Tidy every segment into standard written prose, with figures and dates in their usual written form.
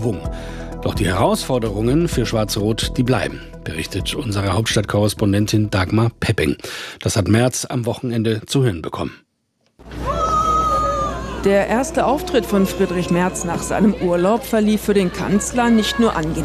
Schwung. Doch die Herausforderungen für Schwarz-Rot, die bleiben, berichtet unsere Hauptstadtkorrespondentin Dagmar Pepping. Das hat Merz am Wochenende zu hören bekommen. Der erste Auftritt von Friedrich Merz nach seinem Urlaub verlief für den Kanzler nicht nur angenehm.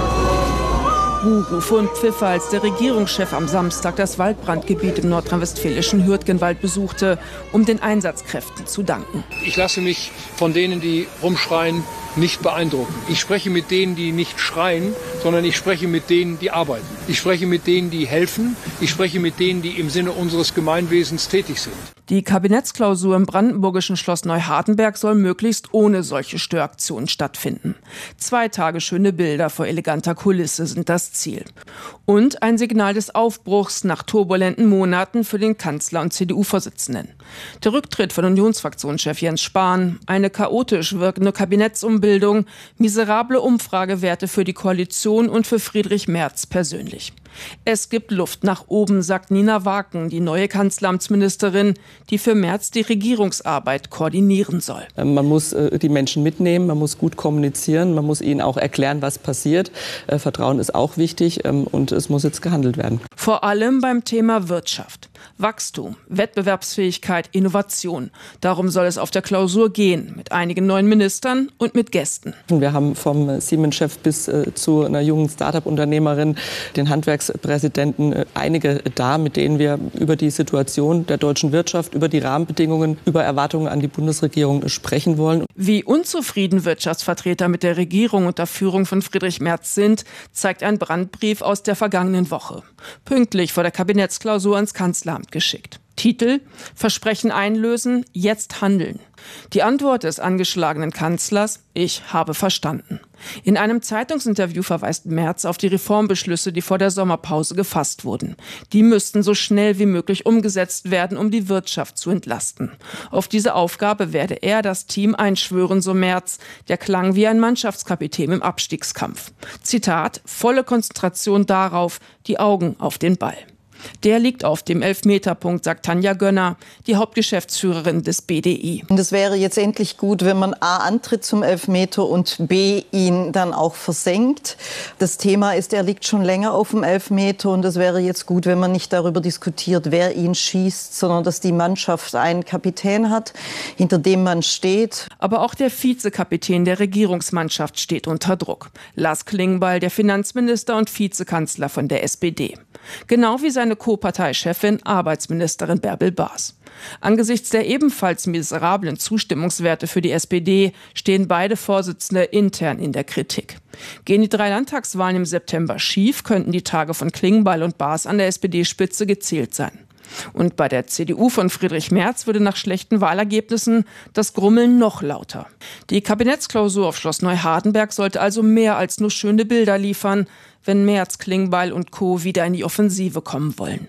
Buhrufe und Pfiffe, als der Regierungschef am Samstag das Waldbrandgebiet im nordrhein-westfälischen Hürtgenwald besuchte, um den Einsatzkräften zu danken. Ich lasse mich von denen, die rumschreien, nicht beeindrucken. Ich spreche mit denen, die nicht schreien, sondern ich spreche mit denen, die arbeiten. Ich spreche mit denen, die helfen. Ich spreche mit denen, die im Sinne unseres Gemeinwesens tätig sind. Die Kabinettsklausur im brandenburgischen Schloss Neuhardenberg soll möglichst ohne solche Störaktionen stattfinden. 2 Tage schöne Bilder vor eleganter Kulisse sind das Ziel. Und ein Signal des Aufbruchs nach turbulenten Monaten für den Kanzler und CDU-Vorsitzenden. Der Rücktritt von Unionsfraktionschef Jens Spahn, eine chaotisch wirkende Kabinettsumbildung, miserable Umfragewerte für die Koalition und für Friedrich Merz persönlich. Es gibt Luft nach oben, sagt Nina Waken, die neue Kanzleramtsministerin, die für Merz die Regierungsarbeit koordinieren soll. Man muss die Menschen mitnehmen, man muss gut kommunizieren, man muss ihnen auch erklären, was passiert. Vertrauen ist auch wichtig und es muss jetzt gehandelt werden. Vor allem beim Thema Wirtschaft. Wachstum, Wettbewerbsfähigkeit, Innovation. Darum soll es auf der Klausur gehen, mit einigen neuen Ministern und mit Gästen. Wir haben vom Siemens-Chef bis zu einer jungen Start-up-Unternehmerin, den Handwerkspräsidenten, einige da, mit denen wir über die Situation der deutschen Wirtschaft, über die Rahmenbedingungen, über Erwartungen an die Bundesregierung sprechen wollen. Wie unzufrieden Wirtschaftsvertreter mit der Regierung unter Führung von Friedrich Merz sind, zeigt ein Brandbrief aus der vergangenen Woche. Pünktlich vor der Kabinettsklausur ans Kanzleramt geschickt. Titel: Versprechen einlösen, jetzt handeln. Die Antwort des angeschlagenen Kanzlers: Ich habe verstanden. In einem Zeitungsinterview verweist Merz auf die Reformbeschlüsse, die vor der Sommerpause gefasst wurden. Die müssten so schnell wie möglich umgesetzt werden, um die Wirtschaft zu entlasten. Auf diese Aufgabe werde er das Team einschwören, so Merz. Der klang wie ein Mannschaftskapitän im Abstiegskampf. Zitat: Volle Konzentration darauf, die Augen auf den Ball. Der liegt auf dem Elfmeterpunkt, sagt Tanja Gönner, die Hauptgeschäftsführerin des BDI. Und es wäre jetzt endlich gut, wenn man A, antritt zum Elfmeter und B, ihn dann auch versenkt. Das Thema ist, er liegt schon länger auf dem Elfmeter und es wäre jetzt gut, wenn man nicht darüber diskutiert, wer ihn schießt, sondern dass die Mannschaft einen Kapitän hat, hinter dem man steht. Aber auch der Vizekapitän der Regierungsmannschaft steht unter Druck. Lars Klingbeil, der Finanzminister und Vizekanzler von der SPD. Genau wie seine Co-Parteichefin, Arbeitsministerin Bärbel Baas. Angesichts der ebenfalls miserablen Zustimmungswerte für die SPD stehen beide Vorsitzende intern in der Kritik. Gehen die 3 Landtagswahlen im September schief, könnten die Tage von Klingbeil und Baas an der SPD-Spitze gezählt sein. Und bei der CDU von Friedrich Merz würde nach schlechten Wahlergebnissen das Grummeln noch lauter. Die Kabinettsklausur auf Schloss Neuhardenberg sollte also mehr als nur schöne Bilder liefern, wenn Merz, Klingbeil und Co. wieder in die Offensive kommen wollen.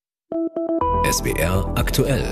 SWR aktuell.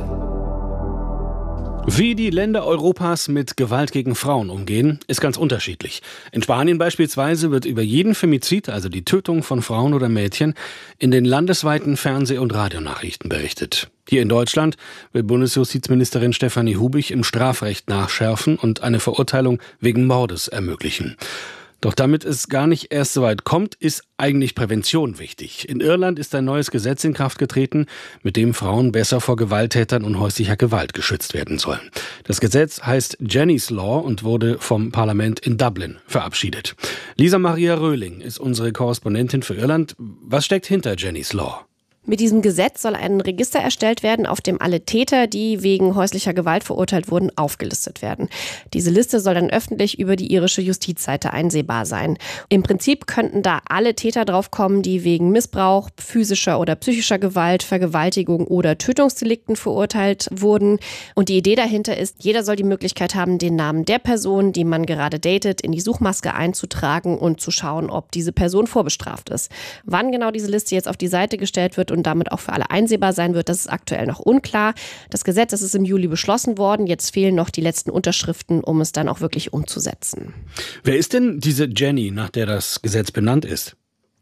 Wie die Länder Europas mit Gewalt gegen Frauen umgehen, ist ganz unterschiedlich. In Spanien beispielsweise wird über jeden Femizid, also die Tötung von Frauen oder Mädchen, in den landesweiten Fernseh- und Radionachrichten berichtet. Hier in Deutschland will Bundesjustizministerin Stefanie Hubig im Strafrecht nachschärfen und eine Verurteilung wegen Mordes ermöglichen. Doch damit es gar nicht erst so weit kommt, ist eigentlich Prävention wichtig. In Irland ist ein neues Gesetz in Kraft getreten, mit dem Frauen besser vor Gewalttätern und häuslicher Gewalt geschützt werden sollen. Das Gesetz heißt Jenny's Law und wurde vom Parlament in Dublin verabschiedet. Lisa Maria Röhling ist unsere Korrespondentin für Irland. Was steckt hinter Jenny's Law? Mit diesem Gesetz soll ein Register erstellt werden, auf dem alle Täter, die wegen häuslicher Gewalt verurteilt wurden, aufgelistet werden. Diese Liste soll dann öffentlich über die irische Justizseite einsehbar sein. Im Prinzip könnten da alle Täter draufkommen, die wegen Missbrauch, physischer oder psychischer Gewalt, Vergewaltigung oder Tötungsdelikten verurteilt wurden. Und die Idee dahinter ist, jeder soll die Möglichkeit haben, den Namen der Person, die man gerade datet, in die Suchmaske einzutragen und zu schauen, ob diese Person vorbestraft ist. Wann genau diese Liste jetzt auf die Seite gestellt wird und damit auch für alle einsehbar sein wird, das ist aktuell noch unklar. Das Gesetz, das ist im Juli beschlossen worden. Jetzt fehlen noch die letzten Unterschriften, um es dann auch wirklich umzusetzen. Wer ist denn diese Jenny, nach der das Gesetz benannt ist?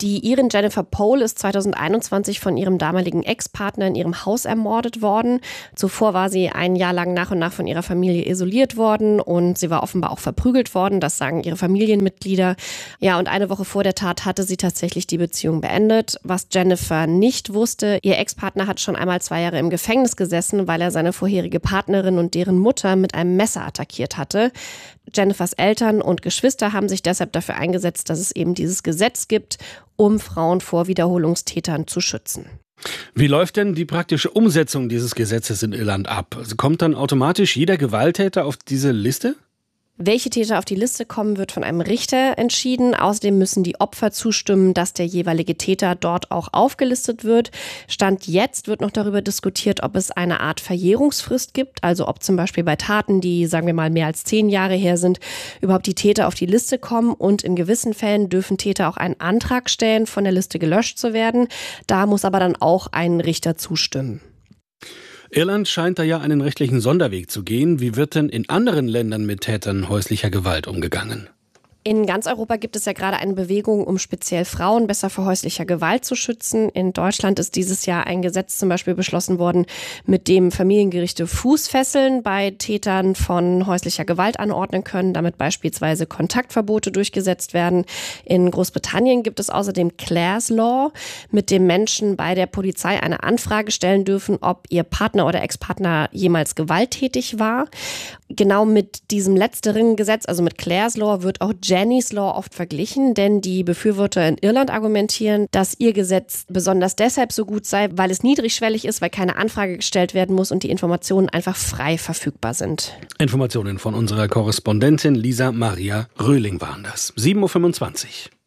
Die Irin Jennifer Pole ist 2021 von ihrem damaligen Ex-Partner in ihrem Haus ermordet worden. Zuvor war sie ein Jahr lang nach und nach von ihrer Familie isoliert worden und sie war offenbar auch verprügelt worden. Das sagen ihre Familienmitglieder. Ja, und eine Woche vor der Tat hatte sie tatsächlich die Beziehung beendet. Was Jennifer nicht wusste, ihr Ex-Partner hat schon einmal 2 Jahre im Gefängnis gesessen, weil er seine vorherige Partnerin und deren Mutter mit einem Messer attackiert hatte. Jennifers Eltern und Geschwister haben sich deshalb dafür eingesetzt, dass es eben dieses Gesetz gibt, um Frauen vor Wiederholungstätern zu schützen. Wie läuft denn die praktische Umsetzung dieses Gesetzes in Irland ab? Also kommt dann automatisch jeder Gewalttäter auf diese Liste? Welche Täter auf die Liste kommen, wird von einem Richter entschieden. Außerdem müssen die Opfer zustimmen, dass der jeweilige Täter dort auch aufgelistet wird. Stand jetzt wird noch darüber diskutiert, ob es eine Art Verjährungsfrist gibt. Also ob zum Beispiel bei Taten, die, sagen wir mal, mehr als 10 Jahre her sind, überhaupt die Täter auf die Liste kommen. Und in gewissen Fällen dürfen Täter auch einen Antrag stellen, von der Liste gelöscht zu werden. Da muss aber dann auch ein Richter zustimmen. Irland scheint da ja einen rechtlichen Sonderweg zu gehen. Wie wird denn in anderen Ländern mit Tätern häuslicher Gewalt umgegangen? In ganz Europa gibt es ja gerade eine Bewegung, um speziell Frauen besser vor häuslicher Gewalt zu schützen. In Deutschland ist dieses Jahr ein Gesetz zum Beispiel beschlossen worden, mit dem Familiengerichte Fußfesseln bei Tätern von häuslicher Gewalt anordnen können, damit beispielsweise Kontaktverbote durchgesetzt werden. In Großbritannien gibt es außerdem Clare's Law, mit dem Menschen bei der Polizei eine Anfrage stellen dürfen, ob ihr Partner oder Ex-Partner jemals gewalttätig war. Genau mit diesem letzteren Gesetz, also mit Clare's Law, wird auch Jenny's Law oft verglichen, denn die Befürworter in Irland argumentieren, dass ihr Gesetz besonders deshalb so gut sei, weil es niedrigschwellig ist, weil keine Anfrage gestellt werden muss und die Informationen einfach frei verfügbar sind. Informationen von unserer Korrespondentin Lisa Maria Röhling waren das. 7.25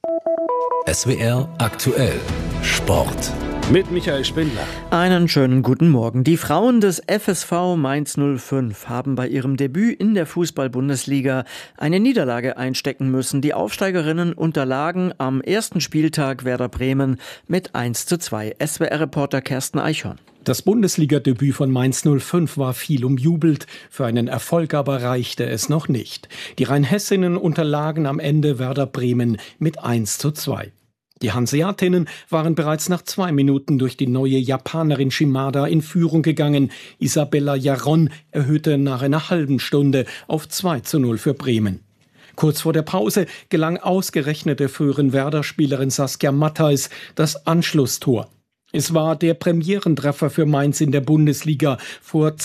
Uhr. SWR aktuell Sport. Mit Michael Spindler. Einen schönen guten Morgen. Die Frauen des FSV Mainz 05 haben bei ihrem Debüt in der Fußball-Bundesliga eine Niederlage einstecken müssen. Die Aufsteigerinnen unterlagen am ersten Spieltag Werder Bremen mit 1:2. SWR-Reporter Kersten Eichhorn. Das Bundesliga-Debüt von Mainz 05 war viel umjubelt, für einen Erfolg aber reichte es noch nicht. Die Rheinhessinnen unterlagen am Ende Werder Bremen mit 1:2. Die Hanseatinnen waren bereits nach 2 Minuten durch die neue Japanerin Shimada in Führung gegangen. Isabella Jaron erhöhte nach einer halben Stunde auf 2:0 für Bremen. Kurz vor der Pause gelang ausgerechnet der früheren Werder-Spielerin Saskia Matthijs das Anschlusstor. Es war der Premierentreffer für Mainz in der Bundesliga vor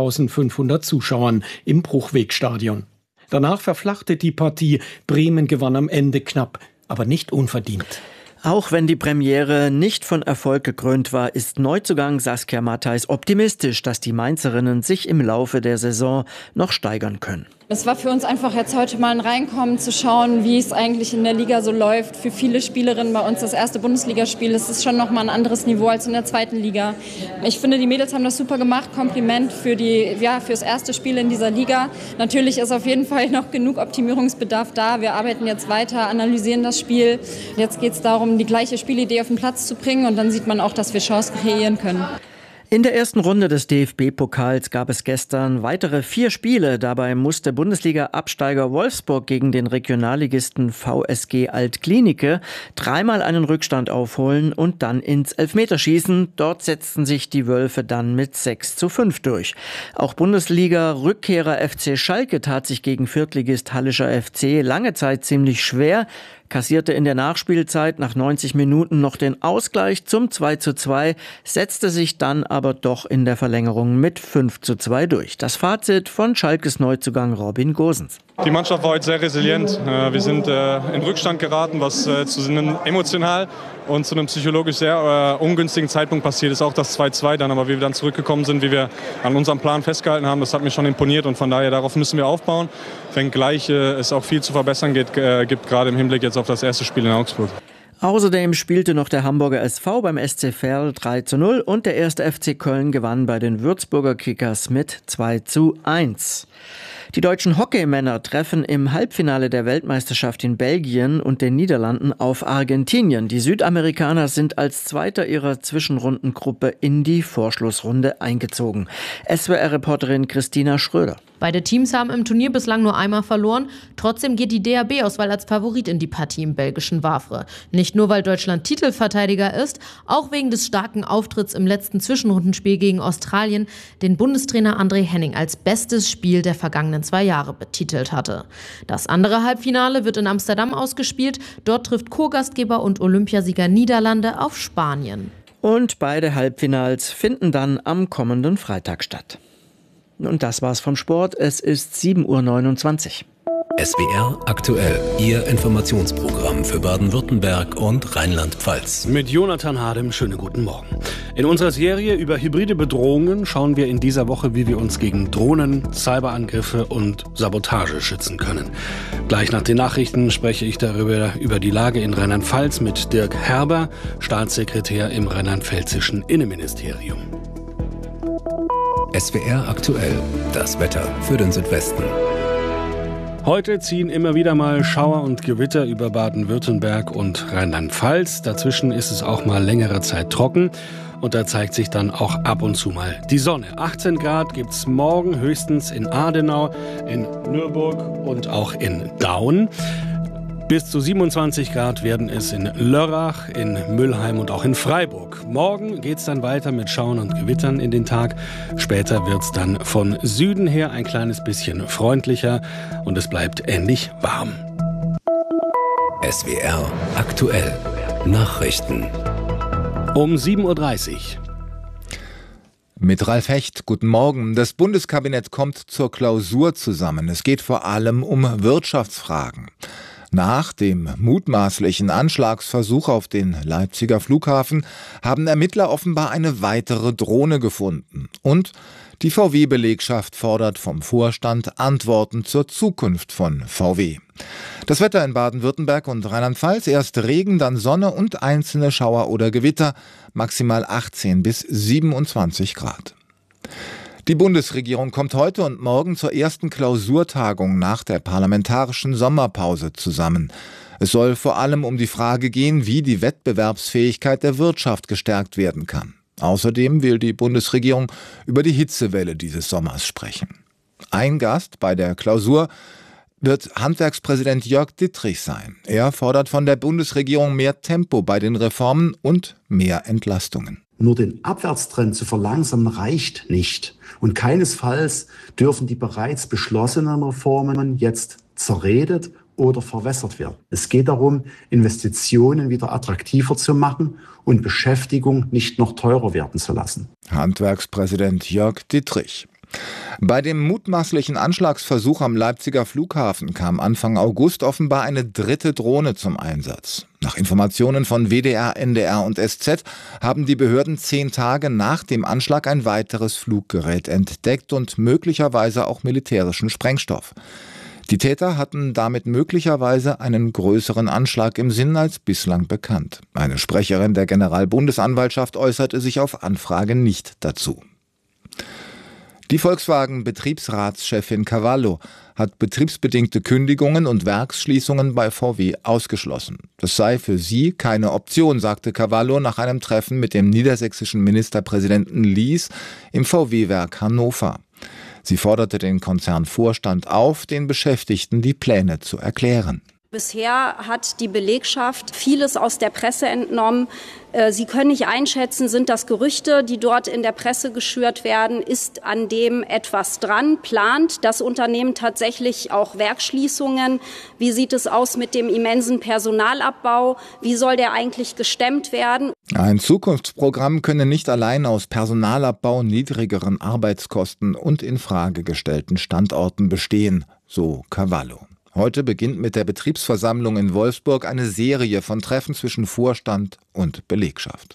2500 Zuschauern im Bruchwegstadion. Danach verflachte die Partie. Bremen gewann am Ende knapp, aber nicht unverdient. Auch wenn die Premiere nicht von Erfolg gekrönt war, ist Neuzugang Saskia Matthijs optimistisch, dass die Mainzerinnen sich im Laufe der Saison noch steigern können. Es war für uns einfach jetzt heute mal ein Reinkommen, zu schauen, wie es eigentlich in der Liga so läuft. Für viele Spielerinnen bei uns das erste Bundesligaspiel. Es ist schon nochmal ein anderes Niveau als in der zweiten Liga. Ich finde, die Mädels haben das super gemacht. Kompliment fürs erste Spiel in dieser Liga. Natürlich ist auf jeden Fall noch genug Optimierungsbedarf da. Wir arbeiten jetzt weiter, analysieren das Spiel. Jetzt geht es darum, die gleiche Spielidee auf den Platz zu bringen. Und dann sieht man auch, dass wir Chancen kreieren können. In der ersten Runde des DFB-Pokals gab es gestern weitere 4 Spiele. Dabei musste Bundesliga-Absteiger Wolfsburg gegen den Regionalligisten VSG Altklinike 3-mal einen Rückstand aufholen und dann ins Elfmeterschießen. Dort setzten sich die Wölfe dann mit 6:5 durch. Auch Bundesliga-Rückkehrer FC Schalke tat sich gegen Viertligist Hallischer FC lange Zeit ziemlich schwer, kassierte in der Nachspielzeit nach 90 Minuten noch den Ausgleich zum 2:2, setzte sich dann aber doch in der Verlängerung mit 5:2 durch. Das Fazit von Schalkes Neuzugang Robin Gosens. Die Mannschaft war heute sehr resilient. Wir sind in Rückstand geraten, was zu einem emotional und zu einem psychologisch sehr ungünstigen Zeitpunkt passiert ist. Auch das 2:2 dann, aber wie wir dann zurückgekommen sind, wie wir an unserem Plan festgehalten haben, das hat mir schon imponiert und von daher darauf müssen wir aufbauen. Wenngleich es auch viel zu verbessern gibt, gerade im Hinblick jetzt auf das erste Spiel in Augsburg. Außerdem spielte noch der Hamburger SV beim SC Verl 3:0 und der 1. FC Köln gewann bei den Würzburger Kickers mit 2:1. Die deutschen Hockeymänner treffen im Halbfinale der Weltmeisterschaft in Belgien und den Niederlanden auf Argentinien. Die Südamerikaner sind als Zweiter ihrer Zwischenrundengruppe in die Vorschlussrunde eingezogen. SWR-Reporterin Christina Schröder. Beide Teams haben im Turnier bislang nur einmal verloren. Trotzdem geht die DHB-Auswahl als Favorit in die Partie im belgischen Wavre. Nicht nur, weil Deutschland Titelverteidiger ist, auch wegen des starken Auftritts im letzten Zwischenrundenspiel gegen Australien, den Bundestrainer André Henning als bestes Spiel der vergangenen 2 Jahre betitelt hatte. Das andere Halbfinale wird in Amsterdam ausgespielt. Dort trifft Co-Gastgeber und Olympiasieger Niederlande auf Spanien. Und beide Halbfinals finden dann am kommenden Freitag statt. Und das war's vom Sport. Es ist 7:29 Uhr. SWR aktuell, Ihr Informationsprogramm für Baden-Württemberg und Rheinland-Pfalz. Mit Jonathan Hadem, schönen guten Morgen. In unserer Serie über hybride Bedrohungen schauen wir in dieser Woche, wie wir uns gegen Drohnen, Cyberangriffe und Sabotage schützen können. Gleich nach den Nachrichten spreche ich darüber über die Lage in Rheinland-Pfalz mit Dirk Herber, Staatssekretär im rheinland-pfälzischen Innenministerium. SWR aktuell, das Wetter für den Südwesten. Heute ziehen immer wieder mal Schauer und Gewitter über Baden-Württemberg und Rheinland-Pfalz. Dazwischen ist es auch mal längere Zeit trocken. Und da zeigt sich dann auch ab und zu mal die Sonne. 18 Grad gibt's morgen höchstens in Adenau, in Nürburg und auch in Daun. Bis zu 27 Grad werden es in Lörrach, in Müllheim und auch in Freiburg. Morgen geht's dann weiter mit Schauern und Gewittern in den Tag. Später wird's dann von Süden her ein kleines bisschen freundlicher und es bleibt ähnlich warm. SWR aktuell, Nachrichten. Um 7:30 Uhr. Mit Ralf Hecht, guten Morgen. Das Bundeskabinett kommt zur Klausur zusammen. Es geht vor allem um Wirtschaftsfragen. Nach dem mutmaßlichen Anschlagsversuch auf den Leipziger Flughafen haben Ermittler offenbar eine weitere Drohne gefunden. Und die VW-Belegschaft fordert vom Vorstand Antworten zur Zukunft von VW. Das Wetter in Baden-Württemberg und Rheinland-Pfalz: erst Regen, dann Sonne und einzelne Schauer oder Gewitter, maximal 18 bis 27 Grad. Die Bundesregierung kommt heute und morgen zur ersten Klausurtagung nach der parlamentarischen Sommerpause zusammen. Es soll vor allem um die Frage gehen, wie die Wettbewerbsfähigkeit der Wirtschaft gestärkt werden kann. Außerdem will die Bundesregierung über die Hitzewelle dieses Sommers sprechen. Ein Gast bei der Klausur wird Handwerkspräsident Jörg Dittrich sein. Er fordert von der Bundesregierung mehr Tempo bei den Reformen und mehr Entlastungen. Nur den Abwärtstrend zu verlangsamen reicht nicht. Und keinesfalls dürfen die bereits beschlossenen Reformen jetzt zerredet oder verwässert werden. Es geht darum, Investitionen wieder attraktiver zu machen und Beschäftigung nicht noch teurer werden zu lassen. Handwerkspräsident Jörg Dittrich. Bei dem mutmaßlichen Anschlagsversuch am Leipziger Flughafen kam Anfang August offenbar eine dritte Drohne zum Einsatz. Nach Informationen von WDR, NDR und SZ haben die Behörden 10 Tage nach dem Anschlag ein weiteres Fluggerät entdeckt und möglicherweise auch militärischen Sprengstoff. Die Täter hatten damit möglicherweise einen größeren Anschlag im Sinn als bislang bekannt. Eine Sprecherin der Generalbundesanwaltschaft äußerte sich auf Anfrage nicht dazu. Die Volkswagen-Betriebsratschefin Cavallo hat betriebsbedingte Kündigungen und Werksschließungen bei VW ausgeschlossen. Das sei für sie keine Option, sagte Cavallo nach einem Treffen mit dem niedersächsischen Ministerpräsidenten Lies im VW-Werk Hannover. Sie forderte den Konzernvorstand auf, den Beschäftigten die Pläne zu erklären. Bisher hat die Belegschaft vieles aus der Presse entnommen. Sie können nicht einschätzen, sind das Gerüchte, die dort in der Presse geschürt werden? Ist an dem etwas dran? Plant das Unternehmen tatsächlich auch Werksschließungen? Wie sieht es aus mit dem immensen Personalabbau? Wie soll der eigentlich gestemmt werden? Ein Zukunftsprogramm könne nicht allein aus Personalabbau, niedrigeren Arbeitskosten und in Frage gestellten Standorten bestehen, so Cavallo. Heute beginnt mit der Betriebsversammlung in Wolfsburg eine Serie von Treffen zwischen Vorstand und Belegschaft.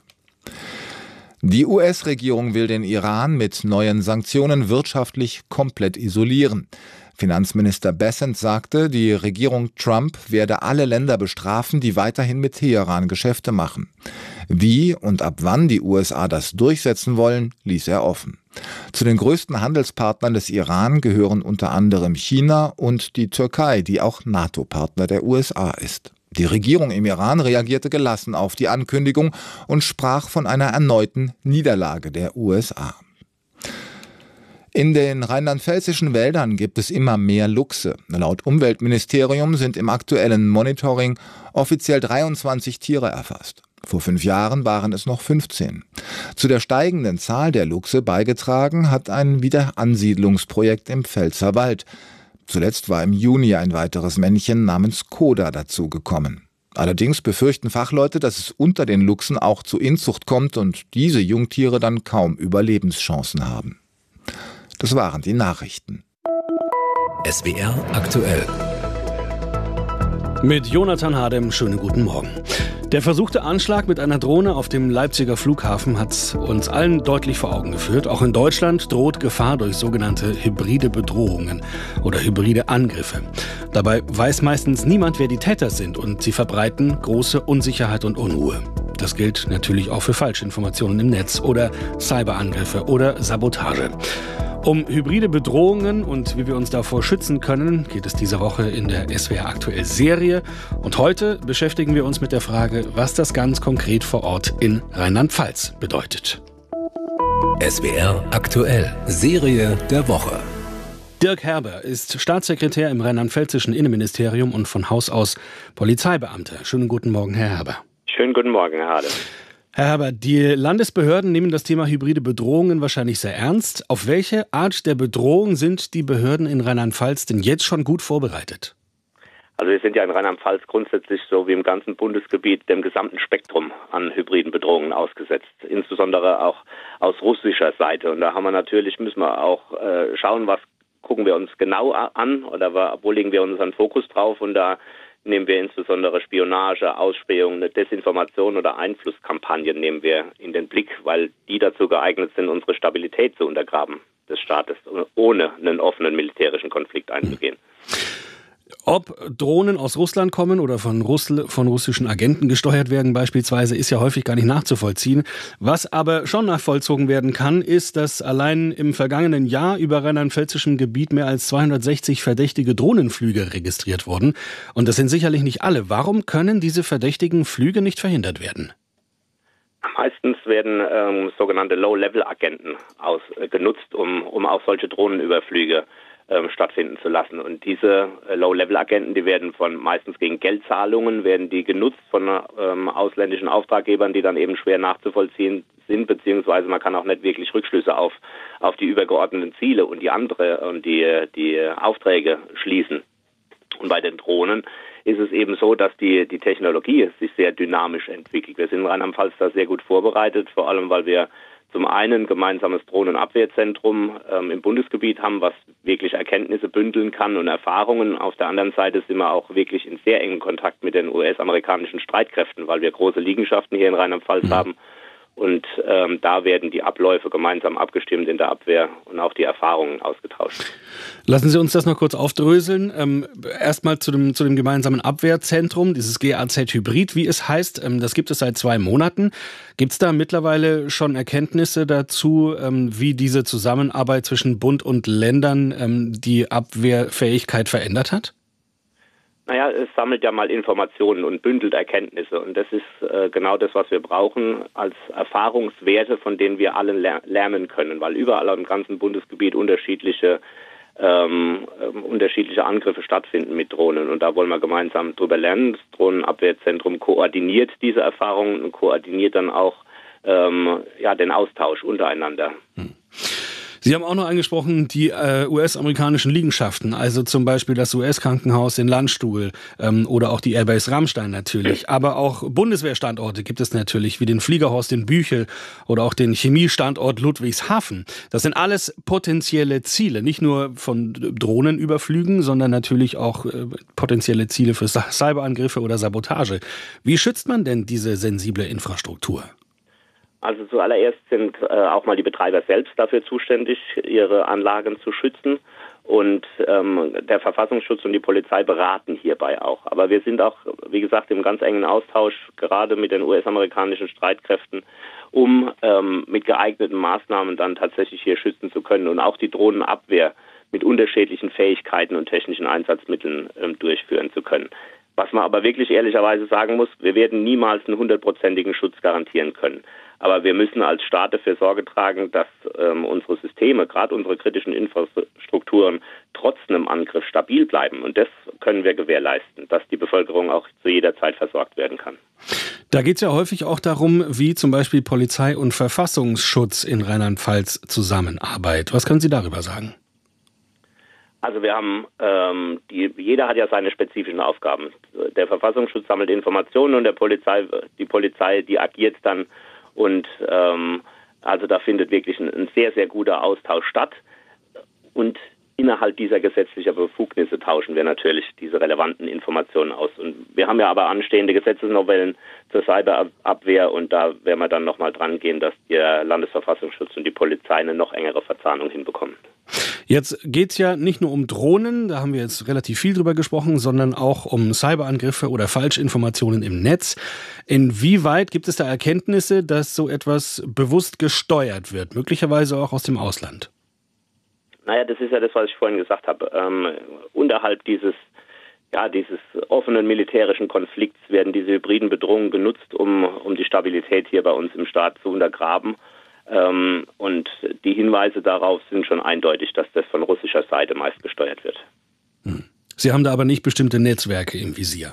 Die US-Regierung will den Iran mit neuen Sanktionen wirtschaftlich komplett isolieren. Finanzminister Bessent sagte, die Regierung Trump werde alle Länder bestrafen, die weiterhin mit Teheran Geschäfte machen. Wie und ab wann die USA das durchsetzen wollen, ließ er offen. Zu den größten Handelspartnern des Iran gehören unter anderem China und die Türkei, die auch NATO-Partner der USA ist. Die Regierung im Iran reagierte gelassen auf die Ankündigung und sprach von einer erneuten Niederlage der USA. In den rheinland-pfälzischen Wäldern gibt es immer mehr Luchse. Laut Umweltministerium sind im aktuellen Monitoring offiziell 23 Tiere erfasst. Vor 5 Jahren waren es noch 15. Zu der steigenden Zahl der Luchse beigetragen hat ein Wiederansiedlungsprojekt im Pfälzerwald. Zuletzt war im Juni ein weiteres Männchen namens Koda dazugekommen. Allerdings befürchten Fachleute, dass es unter den Luchsen auch zu Inzucht kommt und diese Jungtiere dann kaum Überlebenschancen haben. Das waren die Nachrichten. SWR aktuell. Mit Jonathan Hadem, schönen guten Morgen. Der versuchte Anschlag mit einer Drohne auf dem Leipziger Flughafen hat uns allen deutlich vor Augen geführt. Auch in Deutschland droht Gefahr durch sogenannte hybride Bedrohungen oder hybride Angriffe. Dabei weiß meistens niemand, wer die Täter sind, und sie verbreiten große Unsicherheit und Unruhe. Das gilt natürlich auch für Falschinformationen im Netz oder Cyberangriffe oder Sabotage. Um hybride Bedrohungen und wie wir uns davor schützen können, geht es diese Woche in der SWR aktuell Serie. Und heute beschäftigen wir uns mit der Frage, was das ganz konkret vor Ort in Rheinland-Pfalz bedeutet. SWR aktuell Serie der Woche. Dirk Herber ist Staatssekretär im rheinland-pfälzischen Innenministerium und von Haus aus Polizeibeamter. Schönen guten Morgen, Herr Herber. Schönen guten Morgen, Herr Hade. Herr Herber, die Landesbehörden nehmen das Thema hybride Bedrohungen wahrscheinlich sehr ernst. Auf welche Art der Bedrohung sind die Behörden in Rheinland-Pfalz denn jetzt schon gut vorbereitet? Also wir sind ja in Rheinland-Pfalz grundsätzlich so wie im ganzen Bundesgebiet dem gesamten Spektrum an hybriden Bedrohungen ausgesetzt. Insbesondere auch aus russischer Seite. Und da müssen wir auch schauen, was gucken wir uns genau an oder wo legen wir unseren Fokus drauf. Und da nehmen wir insbesondere Spionage, Ausspähung, Desinformation oder Einflusskampagnen nehmen wir in den Blick, weil die dazu geeignet sind, unsere Stabilität zu untergraben des Staates, ohne einen offenen militärischen Konflikt einzugehen. Ob Drohnen aus Russland kommen oder von russischen Agenten gesteuert werden beispielsweise, ist ja häufig gar nicht nachzuvollziehen. Was aber schon nachvollzogen werden kann, ist, dass allein im vergangenen Jahr über rheinland-pfälzischem Gebiet mehr als 260 verdächtige Drohnenflüge registriert wurden. Und das sind sicherlich nicht alle. Warum können diese verdächtigen Flüge nicht verhindert werden? Meistens werden sogenannte Low-Level-Agenten genutzt, um auch solche Drohnenüberflüge stattfinden zu lassen. Und diese Low-Level-Agenten, die werden meistens gegen Geldzahlungen, werden die genutzt von ausländischen Auftraggebern, die dann eben schwer nachzuvollziehen sind, beziehungsweise man kann auch nicht wirklich Rückschlüsse auf die übergeordneten Ziele und die Aufträge schließen. Und bei den Drohnen ist es eben so, dass die Technologie sich sehr dynamisch entwickelt. Wir sind in Rheinland-Pfalz da sehr gut vorbereitet, vor allem weil wir zum einen ein gemeinsames Drohnenabwehrzentrum im Bundesgebiet haben, was wirklich Erkenntnisse bündeln kann und Erfahrungen. Auf der anderen Seite sind wir auch wirklich in sehr engem Kontakt mit den US-amerikanischen Streitkräften, weil wir große Liegenschaften hier in Rheinland-Pfalz haben. Und da werden die Abläufe gemeinsam abgestimmt in der Abwehr und auch die Erfahrungen ausgetauscht. Lassen Sie uns das noch kurz aufdröseln. Erstmal zu dem gemeinsamen Abwehrzentrum, dieses GAZ Hybrid, wie es heißt. Das gibt es seit 2 Monaten. Gibt es da mittlerweile schon Erkenntnisse dazu, wie diese Zusammenarbeit zwischen Bund und Ländern die Abwehrfähigkeit verändert hat? Naja, es sammelt ja mal Informationen und bündelt Erkenntnisse. Und das ist genau das, was wir brauchen als Erfahrungswerte, von denen wir alle lernen können. Weil überall im ganzen Bundesgebiet unterschiedliche Angriffe stattfinden mit Drohnen. Und da wollen wir gemeinsam drüber lernen. Das Drohnenabwehrzentrum koordiniert diese Erfahrungen und koordiniert dann auch den Austausch untereinander. Sie haben auch noch angesprochen, die US-amerikanischen Liegenschaften, also zum Beispiel das US-Krankenhaus in Landstuhl oder auch die Airbase Ramstein natürlich. Aber auch Bundeswehrstandorte gibt es natürlich, wie den Fliegerhorst in Büchel oder auch den Chemiestandort Ludwigshafen. Das sind alles potenzielle Ziele, nicht nur von Drohnenüberflügen, sondern natürlich auch potenzielle Ziele für Cyberangriffe oder Sabotage. Wie schützt man denn diese sensible Infrastruktur? Also zuallererst sind auch mal die Betreiber selbst dafür zuständig, ihre Anlagen zu schützen. Und der Verfassungsschutz und die Polizei beraten hierbei auch. Aber wir sind auch, wie gesagt, im ganz engen Austausch, gerade mit den US-amerikanischen Streitkräften, um mit geeigneten Maßnahmen dann tatsächlich hier schützen zu können und auch die Drohnenabwehr mit unterschiedlichen Fähigkeiten und technischen Einsatzmitteln durchführen zu können. Was man aber wirklich ehrlicherweise sagen muss, wir werden niemals einen 100%igen Schutz garantieren können. Aber wir müssen als Staat dafür Sorge tragen, dass unsere Systeme, gerade unsere kritischen Infrastrukturen, trotz einem Angriff stabil bleiben. Und das können wir gewährleisten, dass die Bevölkerung auch zu jeder Zeit versorgt werden kann. Da geht es ja häufig auch darum, wie zum Beispiel Polizei und Verfassungsschutz in Rheinland-Pfalz zusammenarbeiten. Was können Sie darüber sagen? Also wir haben, jeder hat ja seine spezifischen Aufgaben. Der Verfassungsschutz sammelt Informationen und die Polizei, die agiert dann. Und also da findet wirklich ein sehr, sehr guter Austausch statt. Und innerhalb dieser gesetzlichen Befugnisse tauschen wir natürlich diese relevanten Informationen aus. Und wir haben ja aber anstehende Gesetzesnovellen zur Cyberabwehr und da werden wir dann nochmal dran gehen, dass der Landesverfassungsschutz und die Polizei eine noch engere Verzahnung hinbekommen. Jetzt geht es ja nicht nur um Drohnen, da haben wir jetzt relativ viel drüber gesprochen, sondern auch um Cyberangriffe oder Falschinformationen im Netz. Inwieweit gibt es da Erkenntnisse, dass so etwas bewusst gesteuert wird, möglicherweise auch aus dem Ausland? Naja, das ist ja das, was ich vorhin gesagt habe. Unterhalb dieses offenen militärischen Konflikts werden diese hybriden Bedrohungen genutzt, um die Stabilität hier bei uns im Staat zu untergraben. Und die Hinweise darauf sind schon eindeutig, dass das von russischer Seite meist gesteuert wird. Sie haben da aber nicht bestimmte Netzwerke im Visier?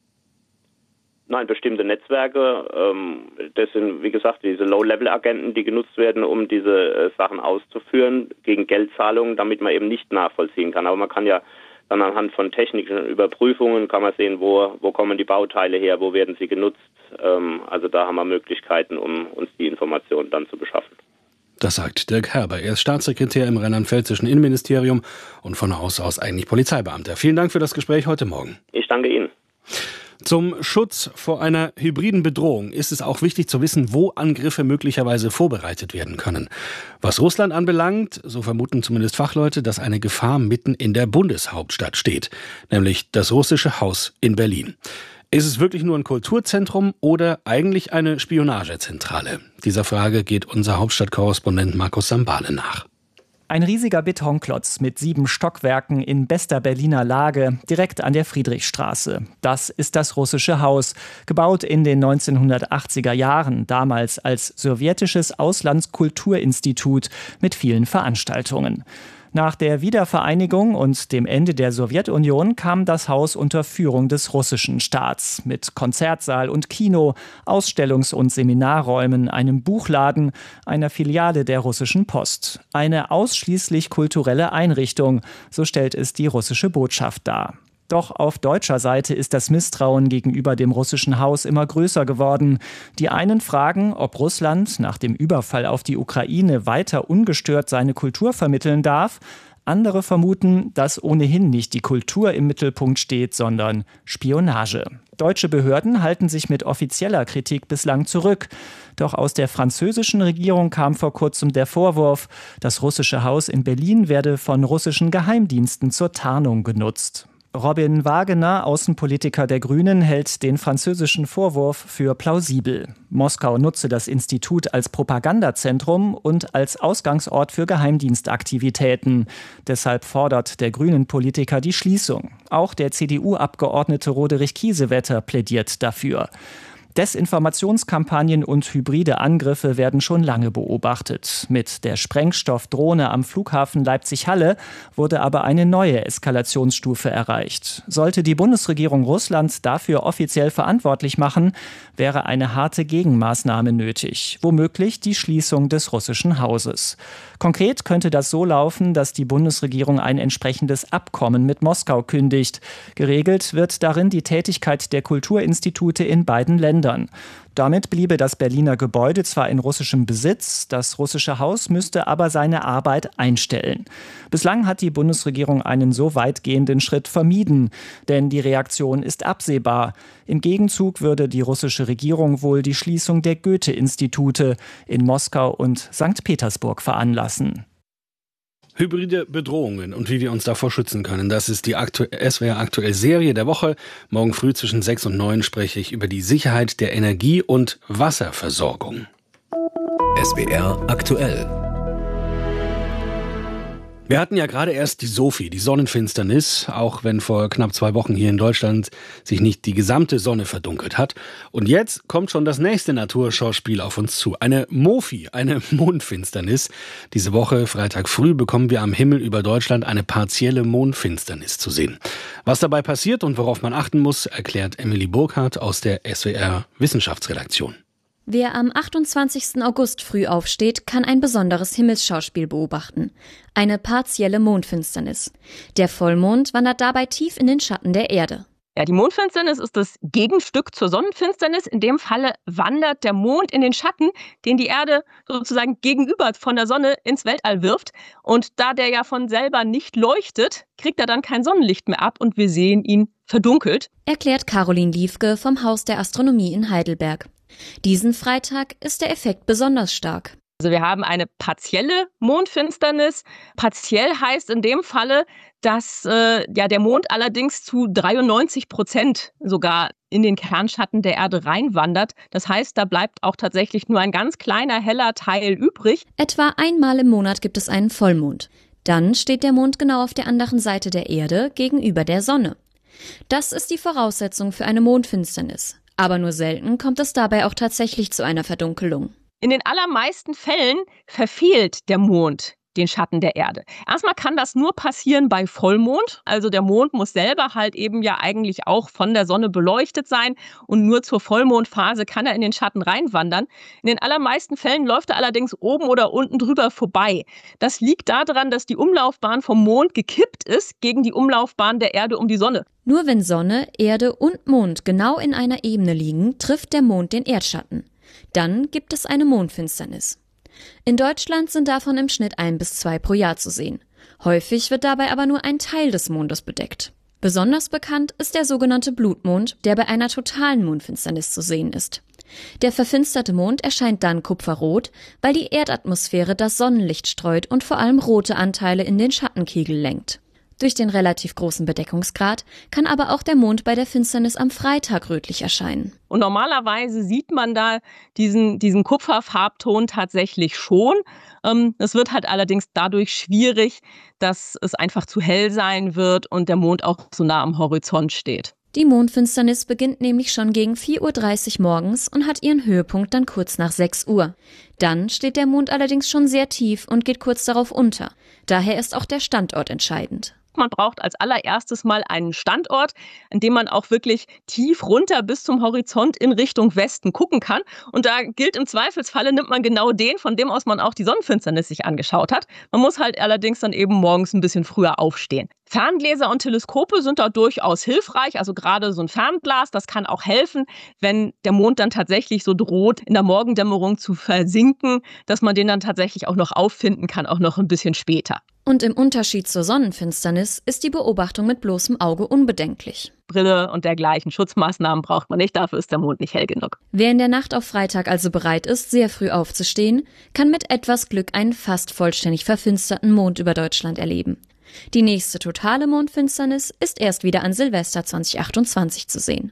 Nein, bestimmte Netzwerke. Das sind, wie gesagt, diese Low-Level-Agenten, die genutzt werden, um diese Sachen auszuführen, gegen Geldzahlungen, damit man eben nicht nachvollziehen kann. Aber man kann ja dann anhand von technischen Überprüfungen kann man sehen, wo kommen die Bauteile her, wo werden sie genutzt. Also da haben wir Möglichkeiten, um uns die Informationen dann zu beschaffen. Das sagt Dirk Herber. Er ist Staatssekretär im Rheinland-Pfälzischen Innenministerium und von Haus aus eigentlich Polizeibeamter. Vielen Dank für das Gespräch heute Morgen. Ich danke Ihnen. Zum Schutz vor einer hybriden Bedrohung ist es auch wichtig zu wissen, wo Angriffe möglicherweise vorbereitet werden können. Was Russland anbelangt, so vermuten zumindest Fachleute, dass eine Gefahr mitten in der Bundeshauptstadt steht, nämlich das Russische Haus in Berlin. Ist es wirklich nur ein Kulturzentrum oder eigentlich eine Spionagezentrale? Dieser Frage geht unser Hauptstadtkorrespondent Markus Sambale nach. Ein riesiger Betonklotz mit 7 Stockwerken in bester Berliner Lage, direkt an der Friedrichstraße. Das ist das Russische Haus, gebaut in den 1980er Jahren, damals als sowjetisches Auslandskulturinstitut mit vielen Veranstaltungen. Nach der Wiedervereinigung und dem Ende der Sowjetunion kam das Haus unter Führung des russischen Staats mit Konzertsaal und Kino, Ausstellungs- und Seminarräumen, einem Buchladen, einer Filiale der russischen Post. Eine ausschließlich kulturelle Einrichtung, so stellt es die russische Botschaft dar. Doch auf deutscher Seite ist das Misstrauen gegenüber dem russischen Haus immer größer geworden. Die einen fragen, ob Russland nach dem Überfall auf die Ukraine weiter ungestört seine Kultur vermitteln darf. Andere vermuten, dass ohnehin nicht die Kultur im Mittelpunkt steht, sondern Spionage. Deutsche Behörden halten sich mit offizieller Kritik bislang zurück. Doch aus der französischen Regierung kam vor kurzem der Vorwurf, das Russische Haus in Berlin werde von russischen Geheimdiensten zur Tarnung genutzt. Robin Wagener, Außenpolitiker der Grünen, hält den französischen Vorwurf für plausibel. Moskau nutze das Institut als Propagandazentrum und als Ausgangsort für Geheimdienstaktivitäten. Deshalb fordert der Grünen-Politiker die Schließung. Auch der CDU-Abgeordnete Roderich Kiesewetter plädiert dafür. Desinformationskampagnen und hybride Angriffe werden schon lange beobachtet. Mit der Sprengstoffdrohne am Flughafen Leipzig-Halle wurde aber eine neue Eskalationsstufe erreicht. Sollte die Bundesregierung Russland dafür offiziell verantwortlich machen, wäre eine harte Gegenmaßnahme nötig, womöglich die Schließung des russischen Hauses. Konkret könnte das so laufen, dass die Bundesregierung ein entsprechendes Abkommen mit Moskau kündigt. Geregelt wird darin die Tätigkeit der Kulturinstitute in beiden Ländern. Damit bliebe das Berliner Gebäude zwar in russischem Besitz, das Russische Haus müsste aber seine Arbeit einstellen. Bislang hat die Bundesregierung einen so weitgehenden Schritt vermieden, denn die Reaktion ist absehbar. Im Gegenzug würde die russische Regierung wohl die Schließung der Goethe-Institute in Moskau und St. Petersburg veranlassen. Hybride Bedrohungen und wie wir uns davor schützen können, das ist die SWR aktuell Serie der Woche. Morgen früh zwischen 6 und 9 spreche ich über die Sicherheit der Energie- und Wasserversorgung. SWR aktuell. Wir hatten ja gerade erst die Sophie, die Sonnenfinsternis, auch wenn vor knapp 2 Wochen hier in Deutschland sich nicht die gesamte Sonne verdunkelt hat. Und jetzt kommt schon das nächste Naturschauspiel auf uns zu. Eine Mofi, eine Mondfinsternis. Diese Woche, Freitag früh, bekommen wir am Himmel über Deutschland eine partielle Mondfinsternis zu sehen. Was dabei passiert und worauf man achten muss, erklärt Emily Burkhardt aus der SWR Wissenschaftsredaktion. Wer am 28. August früh aufsteht, kann ein besonderes Himmelsschauspiel beobachten. Eine partielle Mondfinsternis. Der Vollmond wandert dabei tief in den Schatten der Erde. Ja, die Mondfinsternis ist das Gegenstück zur Sonnenfinsternis. In dem Falle wandert der Mond in den Schatten, den die Erde sozusagen gegenüber von der Sonne ins Weltall wirft. Und da der ja von selber nicht leuchtet, kriegt er dann kein Sonnenlicht mehr ab und wir sehen ihn verdunkelt. Erklärt Caroline Liefke vom Haus der Astronomie in Heidelberg. Diesen Freitag ist der Effekt besonders stark. Also wir haben eine partielle Mondfinsternis. Partiell heißt in dem Falle, dass der Mond allerdings zu 93% sogar in den Kernschatten der Erde reinwandert. Das heißt, da bleibt auch tatsächlich nur ein ganz kleiner heller Teil übrig. Etwa einmal im Monat gibt es einen Vollmond. Dann steht der Mond genau auf der anderen Seite der Erde gegenüber der Sonne. Das ist die Voraussetzung für eine Mondfinsternis. Aber nur selten kommt es dabei auch tatsächlich zu einer Verdunkelung. In den allermeisten Fällen verfehlt der Mond den Schatten der Erde. Erstmal kann das nur passieren bei Vollmond. Also der Mond muss selber halt eben ja eigentlich auch von der Sonne beleuchtet sein und nur zur Vollmondphase kann er in den Schatten reinwandern. In den allermeisten Fällen läuft er allerdings oben oder unten drüber vorbei. Das liegt daran, dass die Umlaufbahn vom Mond gekippt ist gegen die Umlaufbahn der Erde um die Sonne. Nur wenn Sonne, Erde und Mond genau in einer Ebene liegen, trifft der Mond den Erdschatten. Dann gibt es eine Mondfinsternis. In Deutschland sind davon im Schnitt 1 bis 2 pro Jahr zu sehen. Häufig wird dabei aber nur ein Teil des Mondes bedeckt. Besonders bekannt ist der sogenannte Blutmond, der bei einer totalen Mondfinsternis zu sehen ist. Der verfinsterte Mond erscheint dann kupferrot, weil die Erdatmosphäre das Sonnenlicht streut und vor allem rote Anteile in den Schattenkegel lenkt. Durch den relativ großen Bedeckungsgrad kann aber auch der Mond bei der Finsternis am Freitag rötlich erscheinen. Und normalerweise sieht man da diesen Kupferfarbton tatsächlich schon. Es wird halt allerdings dadurch schwierig, dass es einfach zu hell sein wird und der Mond auch so nah am Horizont steht. Die Mondfinsternis beginnt nämlich schon gegen 4:30 Uhr morgens und hat ihren Höhepunkt dann kurz nach 6 Uhr. Dann steht der Mond allerdings schon sehr tief und geht kurz darauf unter. Daher ist auch der Standort entscheidend. Man braucht als allererstes mal einen Standort, an dem man auch wirklich tief runter bis zum Horizont in Richtung Westen gucken kann. Und da gilt im Zweifelsfalle, nimmt man genau den, von dem aus man auch die Sonnenfinsternis sich angeschaut hat. Man muss halt allerdings dann eben morgens ein bisschen früher aufstehen. Ferngläser und Teleskope sind da durchaus hilfreich, also gerade so ein Fernglas, das kann auch helfen, wenn der Mond dann tatsächlich so droht, in der Morgendämmerung zu versinken, dass man den dann tatsächlich auch noch auffinden kann, auch noch ein bisschen später. Und im Unterschied zur Sonnenfinsternis ist die Beobachtung mit bloßem Auge unbedenklich. Brille und dergleichen Schutzmaßnahmen braucht man nicht, dafür ist der Mond nicht hell genug. Wer in der Nacht auf Freitag also bereit ist, sehr früh aufzustehen, kann mit etwas Glück einen fast vollständig verfinsterten Mond über Deutschland erleben. Die nächste totale Mondfinsternis ist erst wieder an Silvester 2028 zu sehen.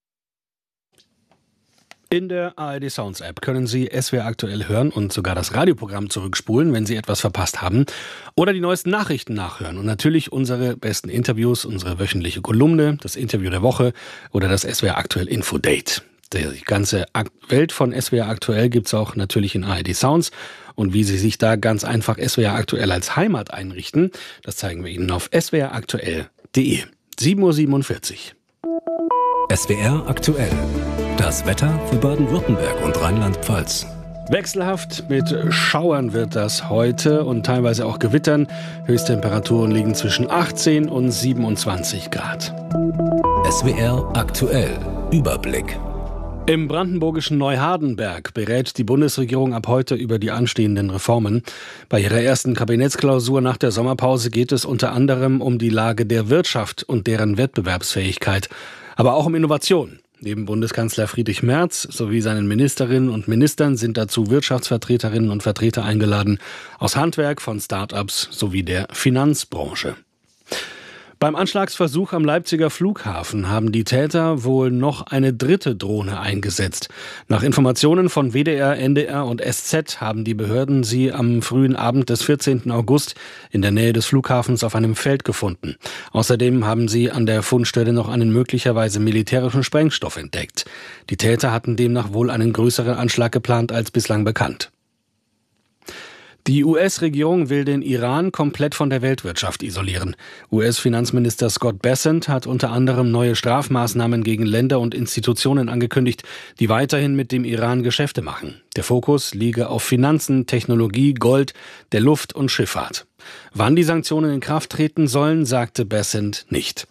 In der ARD Sounds App können Sie SWR aktuell hören und sogar das Radioprogramm zurückspulen, wenn Sie etwas verpasst haben. Oder die neuesten Nachrichten nachhören. Und natürlich unsere besten Interviews, unsere wöchentliche Kolumne, das Interview der Woche oder das SWR aktuell Infodate. Die ganze Welt von SWR aktuell gibt's auch natürlich in ARD Sounds. Und wie Sie sich da ganz einfach SWR aktuell als Heimat einrichten, das zeigen wir Ihnen auf swraktuell.de. 7:47 Uhr. SWR aktuell. Das Wetter für Baden-Württemberg und Rheinland-Pfalz. Wechselhaft mit Schauern wird das heute und teilweise auch Gewittern. Höchsttemperaturen liegen zwischen 18 und 27 Grad. SWR aktuell. Überblick. Im brandenburgischen Neuhardenberg berät die Bundesregierung ab heute über die anstehenden Reformen. Bei ihrer ersten Kabinettsklausur nach der Sommerpause geht es unter anderem um die Lage der Wirtschaft und deren Wettbewerbsfähigkeit, aber auch um Innovation. Neben Bundeskanzler Friedrich Merz sowie seinen Ministerinnen und Ministern sind dazu Wirtschaftsvertreterinnen und Vertreter eingeladen aus Handwerk, von Start-ups sowie der Finanzbranche. Beim Anschlagsversuch am Leipziger Flughafen haben die Täter wohl noch eine dritte Drohne eingesetzt. Nach Informationen von WDR, NDR und SZ haben die Behörden sie am frühen Abend des 14. August in der Nähe des Flughafens auf einem Feld gefunden. Außerdem haben sie an der Fundstelle noch einen möglicherweise militärischen Sprengstoff entdeckt. Die Täter hatten demnach wohl einen größeren Anschlag geplant als bislang bekannt. Die US-Regierung will den Iran komplett von der Weltwirtschaft isolieren. US-Finanzminister Scott Bessent hat unter anderem neue Strafmaßnahmen gegen Länder und Institutionen angekündigt, die weiterhin mit dem Iran Geschäfte machen. Der Fokus liege auf Finanzen, Technologie, Gold, der Luft- und Schifffahrt. Wann die Sanktionen in Kraft treten sollen, sagte Bessent nicht.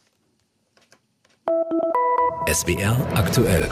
SWR aktuell.